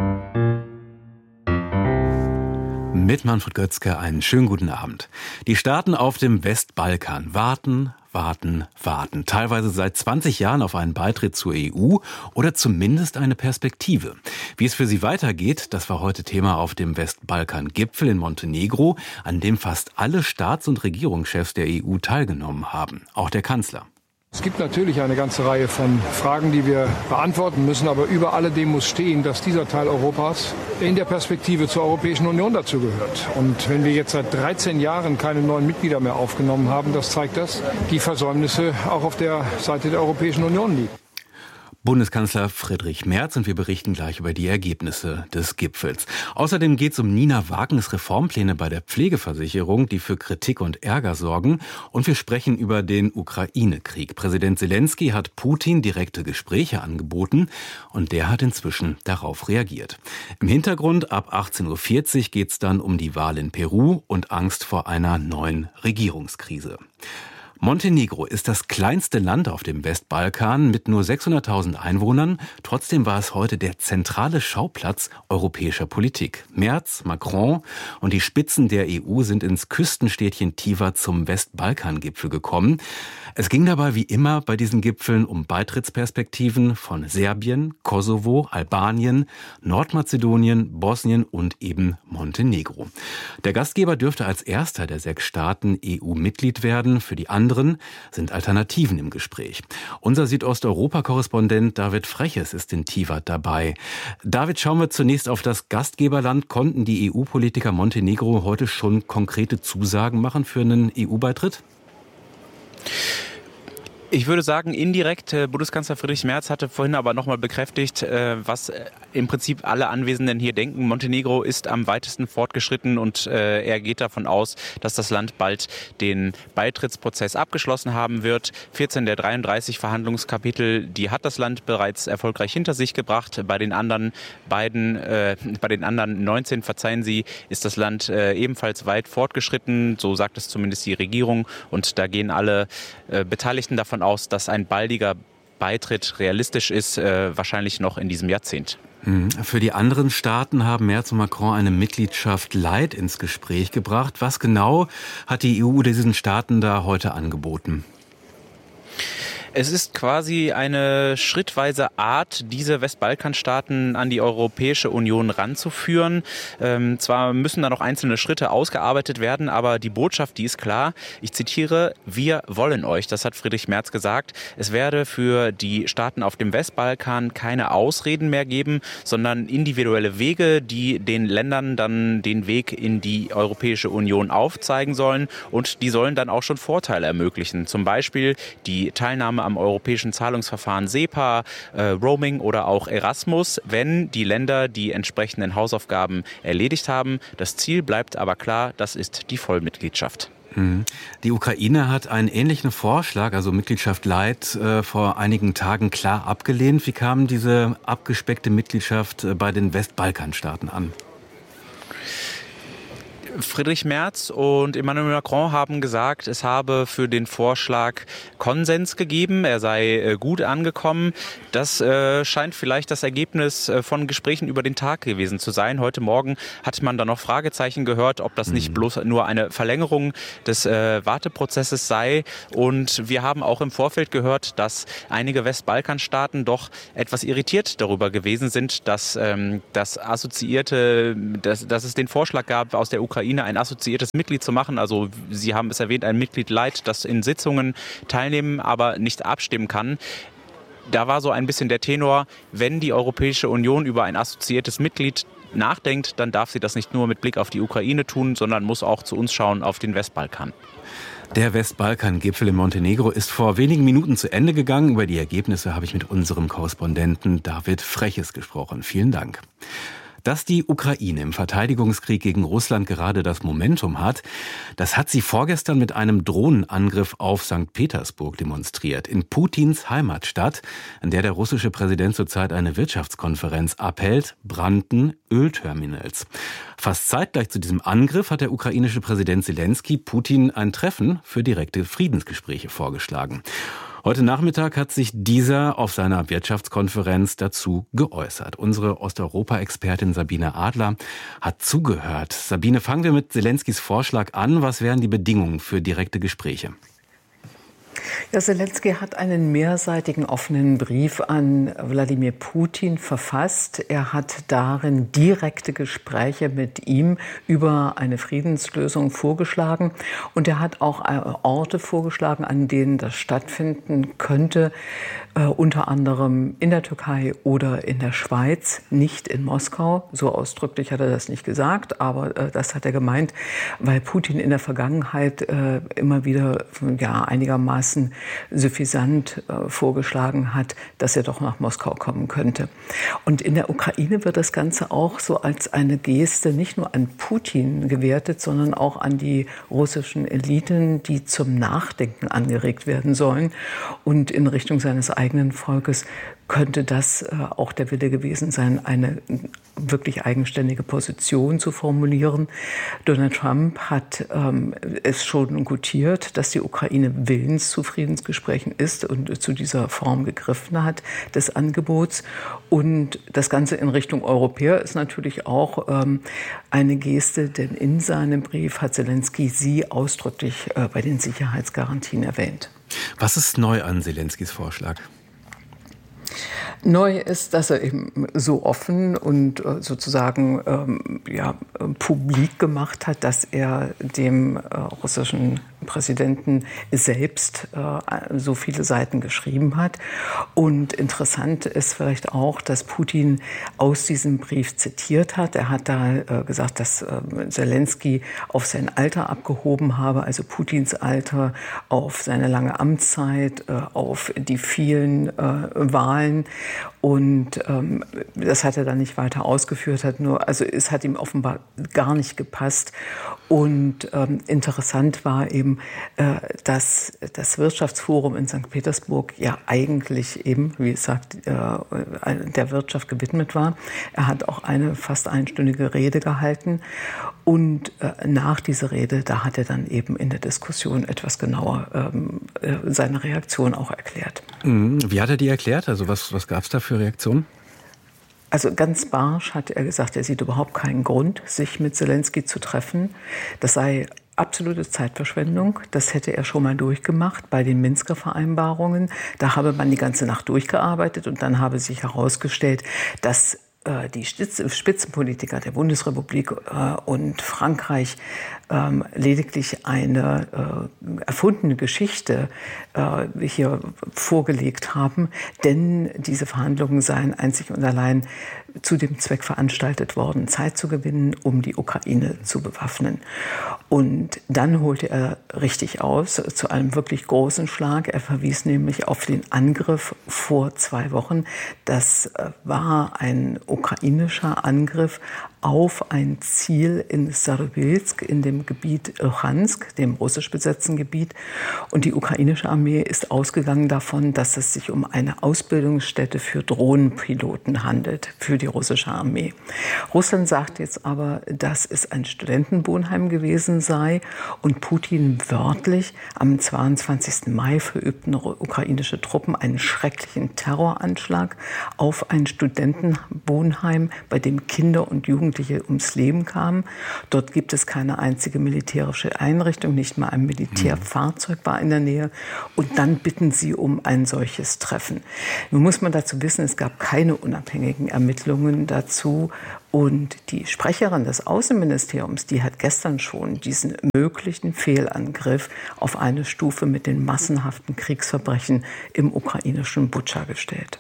Mit Manfred Götzke einen schönen guten Abend. Die Staaten auf dem Westbalkan warten, warten, warten. Teilweise seit zwanzig Jahren auf einen Beitritt zur E U oder zumindest eine Perspektive. Wie es für sie weitergeht, das war heute Thema auf dem Westbalkan-Gipfel in Montenegro, an dem fast alle Staats- und Regierungschefs der E U teilgenommen haben. Auch der Kanzler. Es gibt natürlich eine ganze Reihe von Fragen, die wir beantworten müssen, aber über alledem muss stehen, dass dieser Teil Europas in der Perspektive zur Europäischen Union dazugehört. Und wenn wir jetzt seit dreizehn Jahren keine neuen Mitglieder mehr aufgenommen haben, das zeigt, dass die Versäumnisse auch auf der Seite der Europäischen Union liegen. Bundeskanzler Friedrich Merz, und wir berichten gleich über die Ergebnisse des Gipfels. Außerdem geht es um Nina Wagners Reformpläne bei der Pflegeversicherung, die für Kritik und Ärger sorgen. Und wir sprechen über den Ukraine-Krieg. Präsident Zelensky hat Putin direkte Gespräche angeboten und der hat inzwischen darauf reagiert. Im Hintergrund ab achtzehn Uhr vierzig geht es dann um die Wahl in Peru und Angst vor einer neuen Regierungskrise. Montenegro ist das kleinste Land auf dem Westbalkan mit nur sechshunderttausend Einwohnern. Trotzdem war es heute der zentrale Schauplatz europäischer Politik. Merz, Macron und die Spitzen der E U sind ins Küstenstädtchen Tivar zum Westbalkan-Gipfel gekommen. Es ging dabei wie immer bei diesen Gipfeln um Beitrittsperspektiven von Serbien, Kosovo, Albanien, Nordmazedonien, Bosnien und eben Montenegro. Der Gastgeber dürfte als erster der sechs Staaten E U-Mitglied werden. Für die anderen sind Alternativen im Gespräch. Unser Südosteuropa-Korrespondent David Freches ist in Tivar dabei. David, schauen wir zunächst auf das Gastgeberland. Konnten die E U-Politiker Montenegro heute schon konkrete Zusagen machen für einen E U-Beitritt? Ich würde sagen, indirekt, Bundeskanzler Friedrich Merz hatte vorhin aber nochmal bekräftigt, was im Prinzip alle Anwesenden hier denken. Montenegro ist am weitesten fortgeschritten und er geht davon aus, dass das Land bald den Beitrittsprozess abgeschlossen haben wird. vierzehn der dreiunddreißig Verhandlungskapitel, die hat das Land bereits erfolgreich hinter sich gebracht. Bei den anderen beiden, äh, bei den anderen neunzehn, verzeihen Sie, ist das Land äh, ebenfalls weit fortgeschritten. So sagt es zumindest die Regierung. Und da gehen alle äh, Beteiligten davon aus, dass ein baldiger Beitritt realistisch ist, äh, wahrscheinlich noch in diesem Jahrzehnt. Für die anderen Staaten haben Merz und Macron eine Mitgliedschaft light ins Gespräch gebracht. Was genau hat die E U diesen Staaten da heute angeboten? Es ist quasi eine schrittweise Art, diese Westbalkanstaaten an die Europäische Union ranzuführen. Ähm, zwar müssen da noch einzelne Schritte ausgearbeitet werden, aber die Botschaft, die ist klar. Ich zitiere, wir wollen euch, das hat Friedrich Merz gesagt. Es werde für die Staaten auf dem Westbalkan keine Ausreden mehr geben, sondern individuelle Wege, die den Ländern dann den Weg in die Europäische Union aufzeigen sollen. Und die sollen dann auch schon Vorteile ermöglichen. Zum Beispiel die Teilnahme am europäischen Zahlungsverfahren SEPA, äh, Roaming oder auch Erasmus, wenn die Länder die entsprechenden Hausaufgaben erledigt haben. Das Ziel bleibt aber klar, das ist die Vollmitgliedschaft. Die Ukraine hat einen ähnlichen Vorschlag, also Mitgliedschaft Light, äh, vor einigen Tagen klar abgelehnt. Wie kam diese abgespeckte Mitgliedschaft bei den Westbalkanstaaten an? Friedrich Merz und Emmanuel Macron haben gesagt, es habe für den Vorschlag Konsens gegeben, er sei gut angekommen. Das äh, scheint vielleicht das Ergebnis äh, von Gesprächen über den Tag gewesen zu sein. Heute Morgen hat man da noch Fragezeichen gehört, ob das nicht bloß nur eine Verlängerung des äh, Warteprozesses sei. Und wir haben auch im Vorfeld gehört, dass einige Westbalkanstaaten doch etwas irritiert darüber gewesen sind, dass ähm, das assoziierte, dass, dass es den Vorschlag gab, aus der Ukraine ein assoziiertes Mitglied zu machen. Also Sie haben es erwähnt, ein Mitglied Light, das in Sitzungen teilnehmen, aber nicht abstimmen kann. Da war so ein bisschen der Tenor, wenn die Europäische Union über ein assoziiertes Mitglied nachdenkt, dann darf sie das nicht nur mit Blick auf die Ukraine tun, sondern muss auch zu uns schauen, auf den Westbalkan. Der Westbalkan-Gipfel in Montenegro ist vor wenigen Minuten zu Ende gegangen. Über die Ergebnisse habe ich mit unserem Korrespondenten David Freches gesprochen. Vielen Dank. Dass die Ukraine im Verteidigungskrieg gegen Russland gerade das Momentum hat, das hat sie vorgestern mit einem Drohnenangriff auf Sankt Petersburg demonstriert, in Putins Heimatstadt, an der der russische Präsident zurzeit eine Wirtschaftskonferenz abhält, brannten Ölterminals. Fast zeitgleich zu diesem Angriff hat der ukrainische Präsident Zelensky Putin ein Treffen für direkte Friedensgespräche vorgeschlagen. Heute Nachmittag hat sich dieser auf seiner Wirtschaftskonferenz dazu geäußert. Unsere Osteuropa-Expertin Sabine Adler hat zugehört. Sabine, fangen wir mit Zelenskys Vorschlag an. Was wären die Bedingungen für direkte Gespräche? Ja, Zelensky hat einen mehrseitigen offenen Brief an Wladimir Putin verfasst. Er hat darin direkte Gespräche mit ihm über eine Friedenslösung vorgeschlagen. Und er hat auch Orte vorgeschlagen, an denen das stattfinden könnte. Äh, unter anderem in der Türkei oder in der Schweiz, nicht in Moskau. So ausdrücklich hat er das nicht gesagt, aber äh, das hat er gemeint, weil Putin in der Vergangenheit äh, immer wieder ja, einigermaßen suffisant äh, vorgeschlagen hat, dass er doch nach Moskau kommen könnte. Und in der Ukraine wird das Ganze auch so als eine Geste nicht nur an Putin gewertet, sondern auch an die russischen Eliten, die zum Nachdenken angeregt werden sollen. Und in Richtung seines eigenen Volkes könnte das äh, auch der Wille gewesen sein, eine wirklich eigenständige Position zu formulieren. Donald Trump hat ähm, es schon gutiert, dass die Ukraine willens zu Friedensgesprächen ist und zu dieser Form gegriffen hat des Angebots. Und das Ganze in Richtung Europäer ist natürlich auch ähm, eine Geste, denn in seinem Brief hat Zelensky sie ausdrücklich äh, bei den Sicherheitsgarantien erwähnt. Was ist neu an Zelenskys Vorschlag? Neu ist, dass er eben so offen und sozusagen ähm, ja, publik gemacht hat, dass er dem äh, russischen Präsidenten selbst äh, so viele Seiten geschrieben hat. Und interessant ist vielleicht auch, dass Putin aus diesem Brief zitiert hat. Er hat da äh, gesagt, dass äh, Zelensky auf sein Alter abgehoben habe, also Putins Alter, auf seine lange Amtszeit, äh, auf die vielen äh, Wahlen. Und ähm, das hat er dann nicht weiter ausgeführt, hat nur, also es hat ihm offenbar gar nicht gepasst. Und ähm, interessant war eben, äh, dass das Wirtschaftsforum in Sankt Petersburg ja eigentlich eben, wie gesagt, äh, der Wirtschaft gewidmet war. Er hat auch eine fast einstündige Rede gehalten. Und äh, nach dieser Rede, da hat er dann eben in der Diskussion etwas genauer ähm, äh, seine Reaktion auch erklärt. Wie hat er die erklärt? Also was, was gab es da für Reaktionen? Also ganz barsch hat er gesagt, er sieht überhaupt keinen Grund, sich mit Zelensky zu treffen. Das sei absolute Zeitverschwendung. Das hätte er schon mal durchgemacht bei den Minsker Vereinbarungen. Da habe man die ganze Nacht durchgearbeitet und dann habe sich herausgestellt, dass äh, die Spitzenpolitiker der Bundesrepublik äh, und Frankreich ähm, lediglich eine äh, erfundene Geschichte äh, hier vorgelegt haben. Denn diese Verhandlungen seien einzig und allein zu dem Zweck veranstaltet worden, Zeit zu gewinnen, um die Ukraine zu bewaffnen. Und dann holte er richtig aus zu einem wirklich großen Schlag. Er verwies nämlich auf den Angriff vor zwei Wochen. Das war ein ukrainischer Angriff auf ein Ziel in Sarybelsk, in dem Gebiet Luhansk, dem russisch besetzten Gebiet. Und die ukrainische Armee ist ausgegangen davon, dass es sich um eine Ausbildungsstätte für Drohnenpiloten handelt, für die russische Armee. Russland sagt jetzt aber, dass es ein Studentenwohnheim gewesen sei und Putin wörtlich am zweiundzwanzigsten Mai verübten ukrainische Truppen einen schrecklichen Terroranschlag auf ein Studentenwohnheim, bei dem Kinder und Jugendliche ums Leben kamen. Dort gibt es keine einzige militärische Einrichtung, nicht mal ein Militärfahrzeug war in der Nähe. Und dann bitten sie um ein solches Treffen. Nun muss man dazu wissen, es gab keine unabhängigen Ermittlungen dazu. Und die Sprecherin des Außenministeriums, die hat gestern schon diesen möglichen Fehlangriff auf eine Stufe mit den massenhaften Kriegsverbrechen im ukrainischen Butscha gestellt.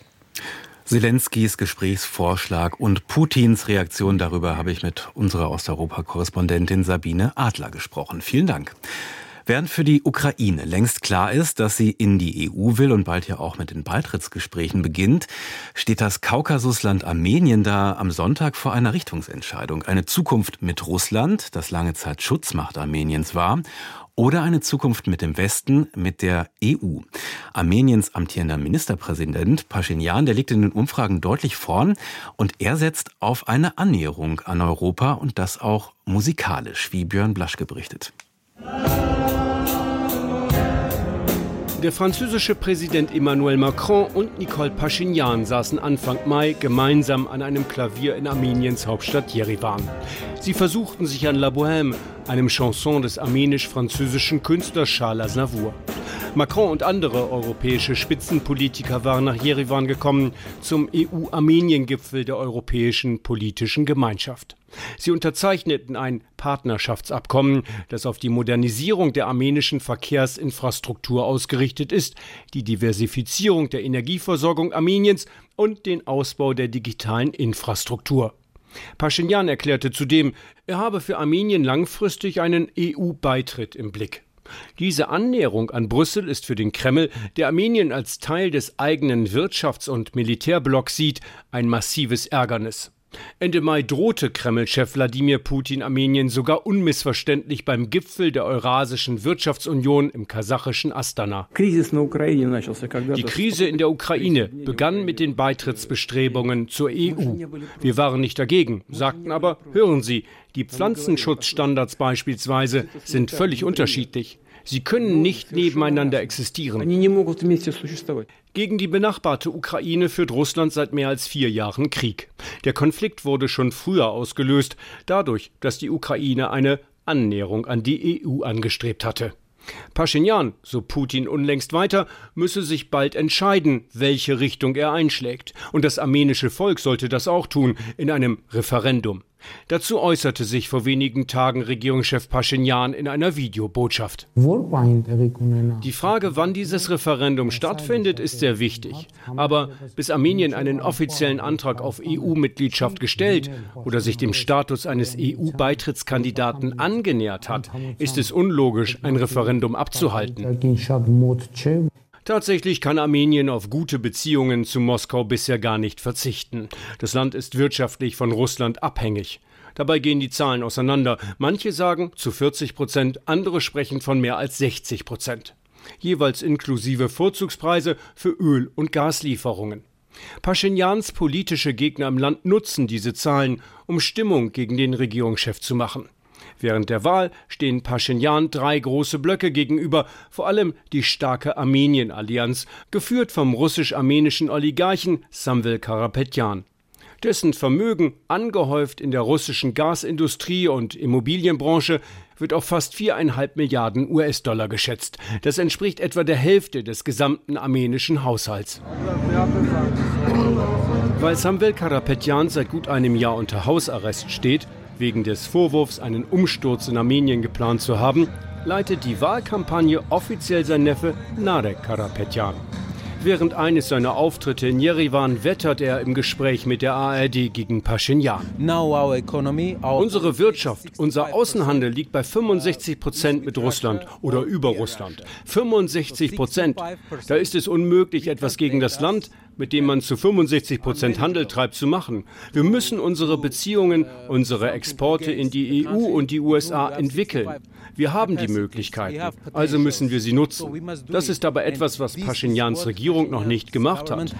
Selenskys Gesprächsvorschlag und Putins Reaktion, darüber habe ich mit unserer Osteuropa-Korrespondentin Sabine Adler gesprochen. Vielen Dank. Während für die Ukraine längst klar ist, dass sie in die E U will und bald ja auch mit den Beitrittsgesprächen beginnt, steht das Kaukasusland Armenien da am Sonntag vor einer Richtungsentscheidung. Eine Zukunft mit Russland, das lange Zeit Schutzmacht Armeniens war, oder eine Zukunft mit dem Westen, mit der E U. Armeniens amtierender Ministerpräsident Pashinyan, der liegt in den Umfragen deutlich vorn und er setzt auf eine Annäherung an Europa und das auch musikalisch, wie Björn Blaschke berichtet. Der französische Präsident Emmanuel Macron und Nicole Pashinyan saßen Anfang Mai gemeinsam an einem Klavier in Armeniens Hauptstadt Jerewan. Sie versuchten sich an La Bohème, einem Chanson des armenisch-französischen Künstlers Charles Aznavour. Macron und andere europäische Spitzenpolitiker waren nach Jerewan gekommen zum E U-Armenien-Gipfel der Europäischen Politischen Gemeinschaft. Sie unterzeichneten ein Partnerschaftsabkommen, das auf die Modernisierung der armenischen Verkehrsinfrastruktur ausgerichtet ist, die Diversifizierung der Energieversorgung Armeniens und den Ausbau der digitalen Infrastruktur. Pashinyan erklärte zudem, er habe für Armenien langfristig einen E U-Beitritt im Blick. Diese Annäherung an Brüssel ist für den Kreml, der Armenien als Teil des eigenen Wirtschafts- und Militärblocks sieht, ein massives Ärgernis. Ende Mai drohte Kreml-Chef Wladimir Putin Armenien sogar unmissverständlich beim Gipfel der Eurasischen Wirtschaftsunion im kasachischen Astana. Die Krise in der Ukraine begann mit den Beitrittsbestrebungen zur E U. Wir waren nicht dagegen, sagten aber, hören Sie, die Pflanzenschutzstandards beispielsweise sind völlig unterschiedlich. Sie können nicht nebeneinander existieren. Gegen die benachbarte Ukraine führt Russland seit mehr als vier Jahren Krieg. Der Konflikt wurde schon früher ausgelöst, dadurch, dass die Ukraine eine Annäherung an die E U angestrebt hatte. Pashinyan, so Putin unlängst weiter, müsse sich bald entscheiden, welche Richtung er einschlägt. Und das armenische Volk sollte das auch tun, in einem Referendum. Dazu äußerte sich vor wenigen Tagen Regierungschef Pashinyan in einer Videobotschaft. Die Frage, wann dieses Referendum stattfindet, ist sehr wichtig. Aber bis Armenien einen offiziellen Antrag auf E U-Mitgliedschaft gestellt oder sich dem Status eines E U-Beitrittskandidaten angenähert hat, ist es unlogisch, ein Referendum abzuhalten. Tatsächlich kann Armenien auf gute Beziehungen zu Moskau bisher gar nicht verzichten. Das Land ist wirtschaftlich von Russland abhängig. Dabei gehen die Zahlen auseinander. Manche sagen zu vierzig Prozent, andere sprechen von mehr als sechzig Prozent. Jeweils inklusive Vorzugspreise für Öl- und Gaslieferungen. Pashinyans politische Gegner im Land nutzen diese Zahlen, um Stimmung gegen den Regierungschef zu machen. Während der Wahl stehen Pashinyan drei große Blöcke gegenüber, vor allem die starke Armenien-Allianz, geführt vom russisch-armenischen Oligarchen Samvel Karapetyan. Dessen Vermögen, angehäuft in der russischen Gasindustrie und Immobilienbranche, wird auf fast viereinhalb Milliarden U S-Dollar geschätzt. Das entspricht etwa der Hälfte des gesamten armenischen Haushalts. Weil Samvel Karapetyan seit gut einem Jahr unter Hausarrest steht, wegen des Vorwurfs, einen Umsturz in Armenien geplant zu haben, leitet die Wahlkampagne offiziell sein Neffe Narek Karapetyan. Während eines seiner Auftritte in Jerewan wettert er im Gespräch mit der A R D gegen Paschinjan. Unsere Wirtschaft, unser Außenhandel liegt bei fünfundsechzig Prozent mit Russland oder über Russland. fünfundsechzig Prozent. Da ist es unmöglich, etwas gegen das Land, mit dem man zu fünfundsechzig Prozent Handel treibt, zu machen. Wir müssen unsere Beziehungen, unsere Exporte in die E U und die U S A entwickeln. Wir haben die Möglichkeiten, also müssen wir sie nutzen. Das ist aber etwas, was Paschinjans Regierung noch nicht gemacht hat.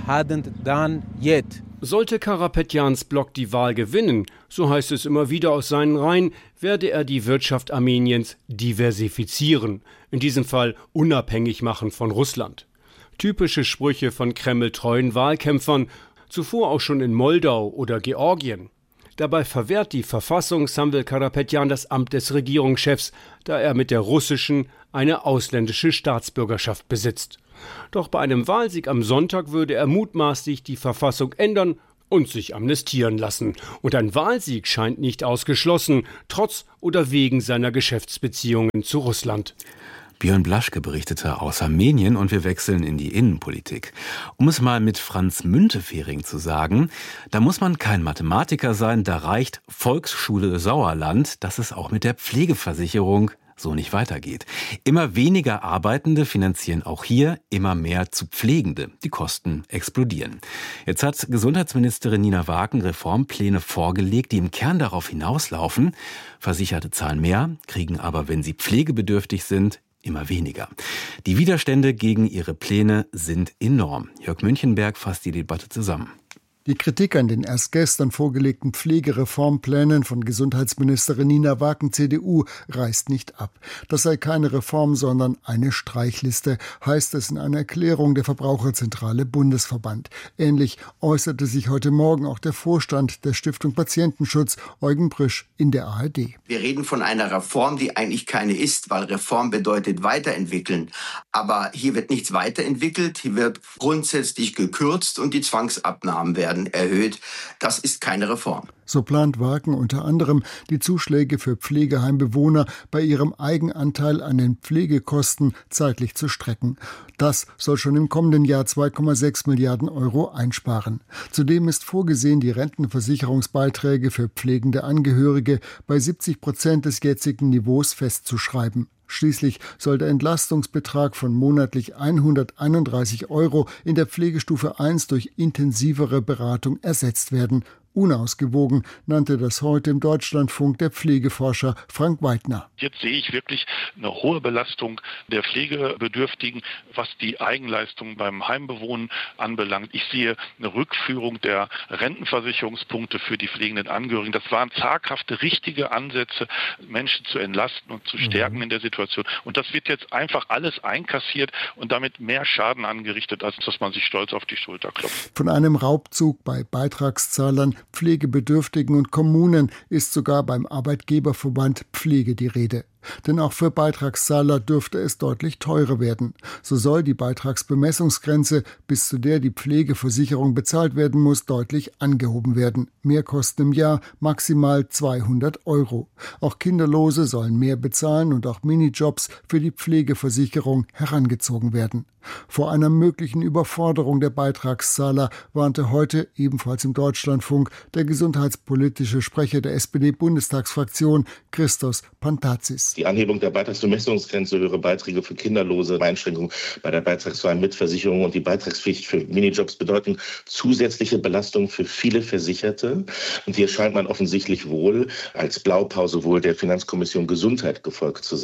Sollte Karapetjans Block die Wahl gewinnen, so heißt es immer wieder aus seinen Reihen, werde er die Wirtschaft Armeniens diversifizieren, in diesem Fall unabhängig machen von Russland. Typische Sprüche von kremltreuen Wahlkämpfern, zuvor auch schon in Moldau oder Georgien. Dabei verwehrt die Verfassung Samvel Karapetyan das Amt des Regierungschefs, da er mit der russischen eine ausländische Staatsbürgerschaft besitzt. Doch bei einem Wahlsieg am Sonntag würde er mutmaßlich die Verfassung ändern und sich amnestieren lassen. Und ein Wahlsieg scheint nicht ausgeschlossen, trotz oder wegen seiner Geschäftsbeziehungen zu Russland. Björn Blaschke berichtete aus Armenien und wir wechseln in die Innenpolitik. Um es mal mit Franz Müntefering zu sagen, da muss man kein Mathematiker sein, da reicht Volksschule Sauerland, dass es auch mit der Pflegeversicherung so nicht weitergeht. Immer weniger Arbeitende finanzieren auch hier immer mehr zu Pflegende. Die Kosten explodieren. Jetzt hat Gesundheitsministerin Nina Wagen Reformpläne vorgelegt, die im Kern darauf hinauslaufen. Versicherte zahlen mehr, kriegen aber, wenn sie pflegebedürftig sind, immer weniger. Die Widerstände gegen ihre Pläne sind enorm. Jörg Münchenberg fasst die Debatte zusammen. Die Kritik an den erst gestern vorgelegten Pflegereformplänen von Gesundheitsministerin Nina Wagen C D U reißt nicht ab. Das sei keine Reform, sondern eine Streichliste, heißt es in einer Erklärung der Verbraucherzentrale Bundesverband. Ähnlich äußerte sich heute Morgen auch der Vorstand der Stiftung Patientenschutz, Eugen Brüsch, in der A R D. Wir reden von einer Reform, die eigentlich keine ist, weil Reform bedeutet weiterentwickeln. Aber hier wird nichts weiterentwickelt, hier wird grundsätzlich gekürzt und die Zwangsabnahmen werden erhöht. Das ist keine Reform. So plant Wagen unter anderem, die Zuschläge für Pflegeheimbewohner bei ihrem Eigenanteil an den Pflegekosten zeitlich zu strecken. Das soll schon im kommenden Jahr zwei Komma sechs Milliarden Euro einsparen. Zudem ist vorgesehen, die Rentenversicherungsbeiträge für pflegende Angehörige bei siebzig Prozent des jetzigen Niveaus festzuschreiben. Schließlich soll der Entlastungsbetrag von monatlich hunderteinunddreißig Euro in der Pflegestufe eins durch intensivere Beratung ersetzt werden. Unausgewogen nannte das heute im Deutschlandfunk der Pflegeforscher Frank Weidner. Jetzt sehe ich wirklich eine hohe Belastung der Pflegebedürftigen, was die Eigenleistung beim Heimbewohnen anbelangt. Ich sehe eine Rückführung der Rentenversicherungspunkte für die pflegenden Angehörigen. Das waren zaghafte, richtige Ansätze, Menschen zu entlasten und zu stärken mhm. in der Situation. Und das wird jetzt einfach alles einkassiert und damit mehr Schaden angerichtet, als dass man sich stolz auf die Schulter klopft. Von einem Raubzug bei Beitragszahlern, Pflegebedürftigen und Kommunen ist sogar beim Arbeitgeberverband Pflege die Rede. Denn auch für Beitragszahler dürfte es deutlich teurer werden. So soll die Beitragsbemessungsgrenze, bis zu der die Pflegeversicherung bezahlt werden muss, deutlich angehoben werden. Mehrkosten im Jahr maximal zweihundert Euro. Auch Kinderlose sollen mehr bezahlen und auch Minijobs für die Pflegeversicherung herangezogen werden. Vor einer möglichen Überforderung der Beitragszahler warnte heute, ebenfalls im Deutschlandfunk, der gesundheitspolitische Sprecher der S P D-Bundestagsfraktion Christos Pantazis. Die Anhebung der Beitragsbemessungsgrenze, höhere Beiträge für Kinderlose, Einschränkungen bei der beitragsfreien Mitversicherung und die Beitragspflicht für Minijobs bedeuten zusätzliche Belastungen für viele Versicherte. Und hier scheint man offensichtlich wohl als Blaupause wohl der Finanzkommission Gesundheit gefolgt zu sein.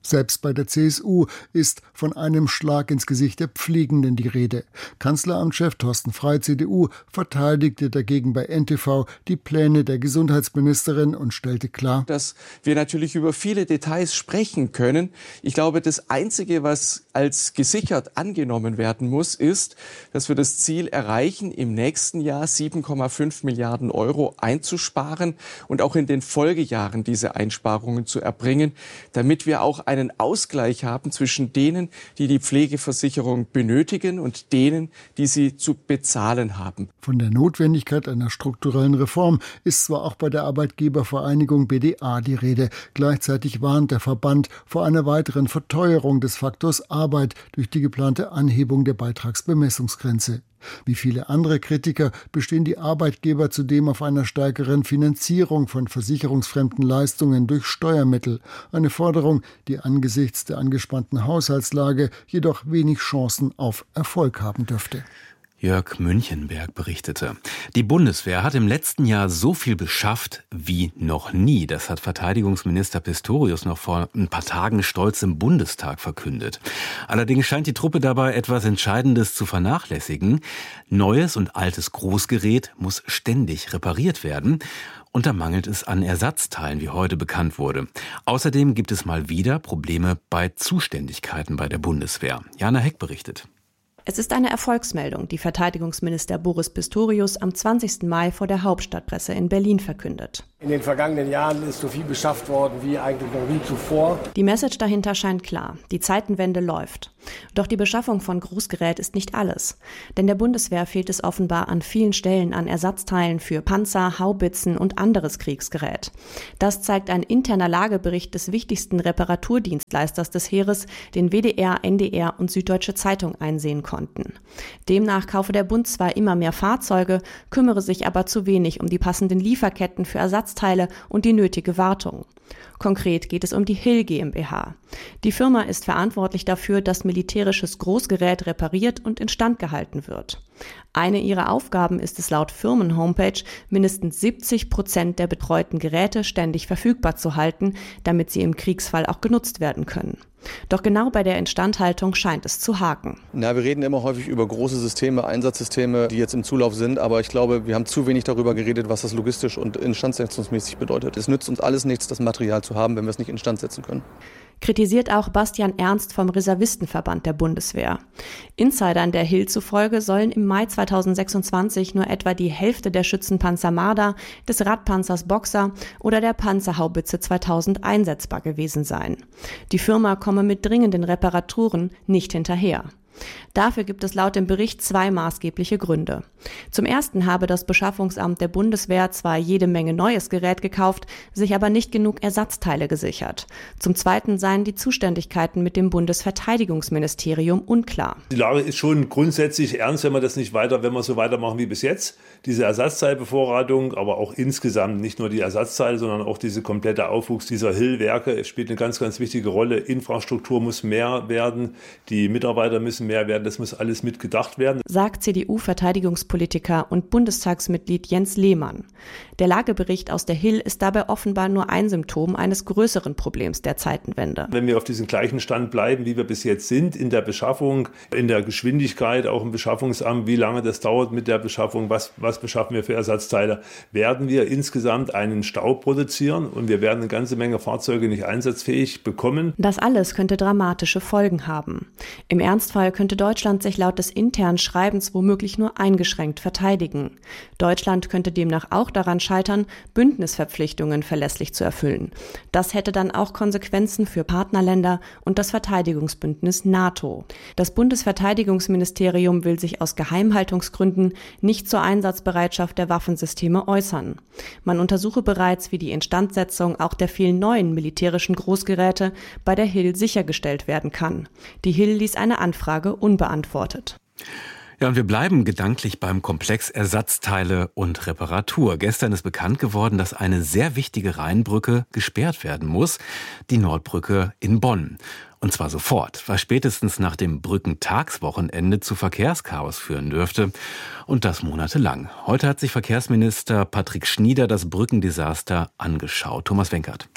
Selbst bei der C S U ist von einem Schlag ins Gesicht der Pflegenden die Rede. Kanzleramtschef Thorsten Frey, C D U, verteidigte dagegen bei N T V die Pläne der Gesundheitsministerin und stellte klar, dass wir natürlich über viele Details sprechen können. Ich glaube, das Einzige, was als gesichert angenommen werden muss, ist, dass wir das Ziel erreichen, im nächsten Jahr sieben Komma fünf Milliarden Euro einzusparen und auch in den Folgejahren diese Einsparungen zu erbringen, damit wir auch einen Ausgleich haben zwischen denen, die die Pflegeversicherung benötigen und denen, die sie zu bezahlen haben. Von der Notwendigkeit einer strukturellen Reform ist zwar auch bei der Arbeitgebervereinigung B D A die Rede. Gleichzeitig warnt der Verband vor einer weiteren Verteuerung des Faktors Arbeit durch die geplante Anhebung der Beitragsbemessungsgrenze. Wie viele andere Kritiker bestehen die Arbeitgeber zudem auf einer stärkeren Finanzierung von versicherungsfremden Leistungen durch Steuermittel. Eine Forderung, die angesichts der angespannten Haushaltslage jedoch wenig Chancen auf Erfolg haben dürfte. Jörg Münchenberg berichtete. Die Bundeswehr hat im letzten Jahr so viel beschafft wie noch nie. Das hat Verteidigungsminister Pistorius noch vor ein paar Tagen stolz im Bundestag verkündet. Allerdings scheint die Truppe dabei etwas Entscheidendes zu vernachlässigen. Neues und altes Großgerät muss ständig repariert werden. Und da mangelt es an Ersatzteilen, wie heute bekannt wurde. Außerdem gibt es mal wieder Probleme bei Zuständigkeiten bei der Bundeswehr. Jana Heck berichtet. Es ist eine Erfolgsmeldung, die Verteidigungsminister Boris Pistorius am zwanzigsten Mai vor der Hauptstadtpresse in Berlin verkündet. In den vergangenen Jahren ist so viel beschafft worden wie eigentlich noch nie zuvor. Die Message dahinter scheint klar. Die Zeitenwende läuft. Doch die Beschaffung von Großgerät ist nicht alles. Denn der Bundeswehr fehlt es offenbar an vielen Stellen an Ersatzteilen für Panzer, Haubitzen und anderes Kriegsgerät. Das zeigt ein interner Lagebericht des wichtigsten Reparaturdienstleisters des Heeres, den W D R, N D R und Süddeutsche Zeitung einsehen konnten. Demnach kaufe der Bund zwar immer mehr Fahrzeuge, kümmere sich aber zu wenig um die passenden Lieferketten für Ersatzteile und die nötige Wartung. Konkret geht es um die Hill GmbH. Die Firma ist verantwortlich dafür, dass militärisches Großgerät repariert und instand gehalten wird. Eine ihrer Aufgaben ist es laut Firmenhomepage, mindestens siebzig Prozent der betreuten Geräte ständig verfügbar zu halten, damit sie im Kriegsfall auch genutzt werden können. Doch genau bei der Instandhaltung scheint es zu haken. Na, wir reden immer häufig über große Systeme, Einsatzsysteme, die jetzt im Zulauf sind. Aber ich glaube, wir haben zu wenig darüber geredet, was das logistisch und instandsetzungsmäßig bedeutet. Es nützt uns alles nichts, das Material zu haben, wenn wir es nicht instand setzen können. Kritisiert auch Bastian Ernst vom Reservistenverband der Bundeswehr. Insidern der Hill zufolge sollen im Mai zweitausendsechsundzwanzig nur etwa die Hälfte der Schützenpanzer Marder, des Radpanzers Boxer oder der Panzerhaubitze zweitausend einsetzbar gewesen sein. Die Firma komme mit dringenden Reparaturen nicht hinterher. Dafür gibt es laut dem Bericht zwei maßgebliche Gründe. Zum ersten habe das Beschaffungsamt der Bundeswehr zwar jede Menge neues Gerät gekauft, sich aber nicht genug Ersatzteile gesichert. Zum zweiten seien die Zuständigkeiten mit dem Bundesverteidigungsministerium unklar. Die Lage ist schon grundsätzlich ernst, wenn wir das nicht weiter, wenn wir so weitermachen wie bis jetzt. Diese Ersatzteilbevorratung, aber auch insgesamt nicht nur die Ersatzteile, sondern auch diese komplette Aufwuchs dieser Hill-Werke spielt eine ganz, ganz wichtige Rolle. Infrastruktur muss mehr werden, die Mitarbeiter müssen mehr werden. Das muss alles mitgedacht werden, sagt C D U-Verteidigungspolitiker und Bundestagsmitglied Jens Lehmann. Der Lagebericht aus der Hill ist dabei offenbar nur ein Symptom eines größeren Problems der Zeitenwende. Wenn wir auf diesem gleichen Stand bleiben, wie wir bis jetzt sind, in der Beschaffung, in der Geschwindigkeit, auch im Beschaffungsamt, wie lange das dauert mit der Beschaffung, was, was beschaffen wir für Ersatzteile, werden wir insgesamt einen Stau produzieren und wir werden eine ganze Menge Fahrzeuge nicht einsatzfähig bekommen. Das alles könnte dramatische Folgen haben. Im Ernstfall könnte Deutschland sich laut des internen Schreibens womöglich nur eingeschränkt verteidigen. Deutschland könnte demnach auch daran scheitern, Bündnisverpflichtungen verlässlich zu erfüllen. Das hätte dann auch Konsequenzen für Partnerländer und das Verteidigungsbündnis NATO. Das Bundesverteidigungsministerium will sich aus Geheimhaltungsgründen nicht zur Einsatzbereitschaft der Waffensysteme äußern. Man untersuche bereits, wie die Instandsetzung auch der vielen neuen militärischen Großgeräte bei der Hill sichergestellt werden kann. Die Hill ließ eine Anfrage unbeantwortet. Ja, und wir bleiben gedanklich beim Komplex Ersatzteile und Reparatur. Gestern ist bekannt geworden, dass eine sehr wichtige Rheinbrücke gesperrt werden muss, die Nordbrücke in Bonn. Und zwar sofort, was spätestens nach dem Brückentagswochenende zu Verkehrschaos führen dürfte. Und das monatelang. Heute hat sich Verkehrsminister Patrick Schnieder das Brückendesaster angeschaut. Thomas Wenkert.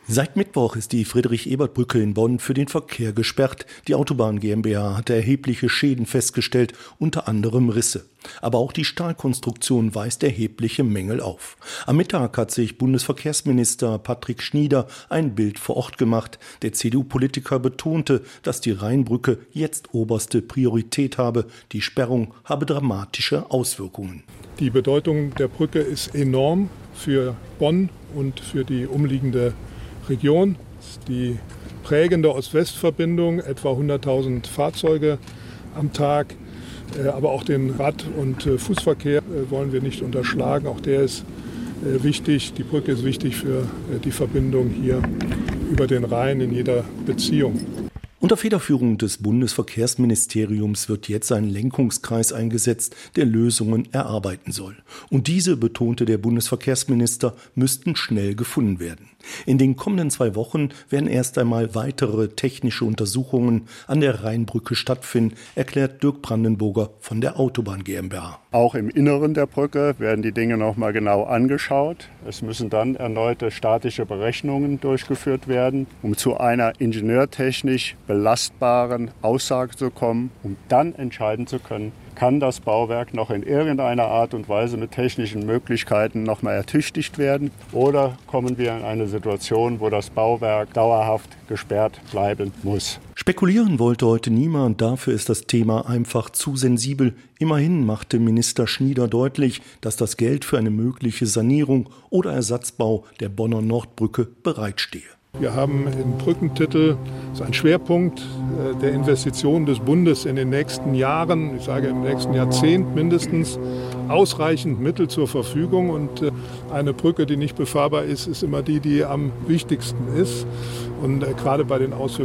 Seit Mittwoch ist die Friedrich-Ebert-Brücke in Bonn für den Verkehr gesperrt. Die Autobahn GmbH hatte erhebliche Schäden festgestellt, unter anderem Risse. Aber auch die Stahlkonstruktion weist erhebliche Mängel auf. Am Mittag hat sich Bundesverkehrsminister Patrick Schnieder ein Bild vor Ort gemacht. Der C D U-Politiker betonte, dass die Rheinbrücke jetzt oberste Priorität habe. Die Sperrung habe dramatische Auswirkungen. Die Bedeutung der Brücke ist enorm für Bonn und für die umliegende Region. Die prägende Ost-West-Verbindung, etwa hunderttausend Fahrzeuge am Tag. Aber auch den Rad- und Fußverkehr wollen wir nicht unterschlagen. Auch der ist wichtig. Die Brücke ist wichtig für die Verbindung hier über den Rhein in jeder Beziehung. Unter Federführung des Bundesverkehrsministeriums wird jetzt ein Lenkungskreis eingesetzt, der Lösungen erarbeiten soll. Und diese, betonte der Bundesverkehrsminister, müssten schnell gefunden werden. In den kommenden zwei Wochen werden erst einmal weitere technische Untersuchungen an der Rheinbrücke stattfinden, erklärt Dirk Brandenburger von der Autobahn GmbH. Auch im Inneren der Brücke werden die Dinge noch mal genau angeschaut. Es müssen dann erneute statische Berechnungen durchgeführt werden, um zu einer ingenieurtechnisch belastbaren Aussage zu kommen, um dann entscheiden zu können, kann das Bauwerk noch in irgendeiner Art und Weise mit technischen Möglichkeiten noch mal ertüchtigt werden oder kommen wir in eine Situation, wo das Bauwerk dauerhaft gesperrt bleiben muss. Spekulieren wollte heute niemand, dafür ist das Thema einfach zu sensibel. Immerhin machte Minister Schnieder deutlich, dass das Geld für eine mögliche Sanierung oder Ersatzbau der Bonner Nordbrücke bereitstehe. Wir haben im Brückentitel, das ist ein Schwerpunkt der Investitionen des Bundes in den nächsten Jahren, ich sage im nächsten Jahrzehnt mindestens, ausreichend Mittel zur Verfügung. Und eine Brücke, die nicht befahrbar ist, ist immer die, die am wichtigsten ist. Und gerade bei den Auswirkungen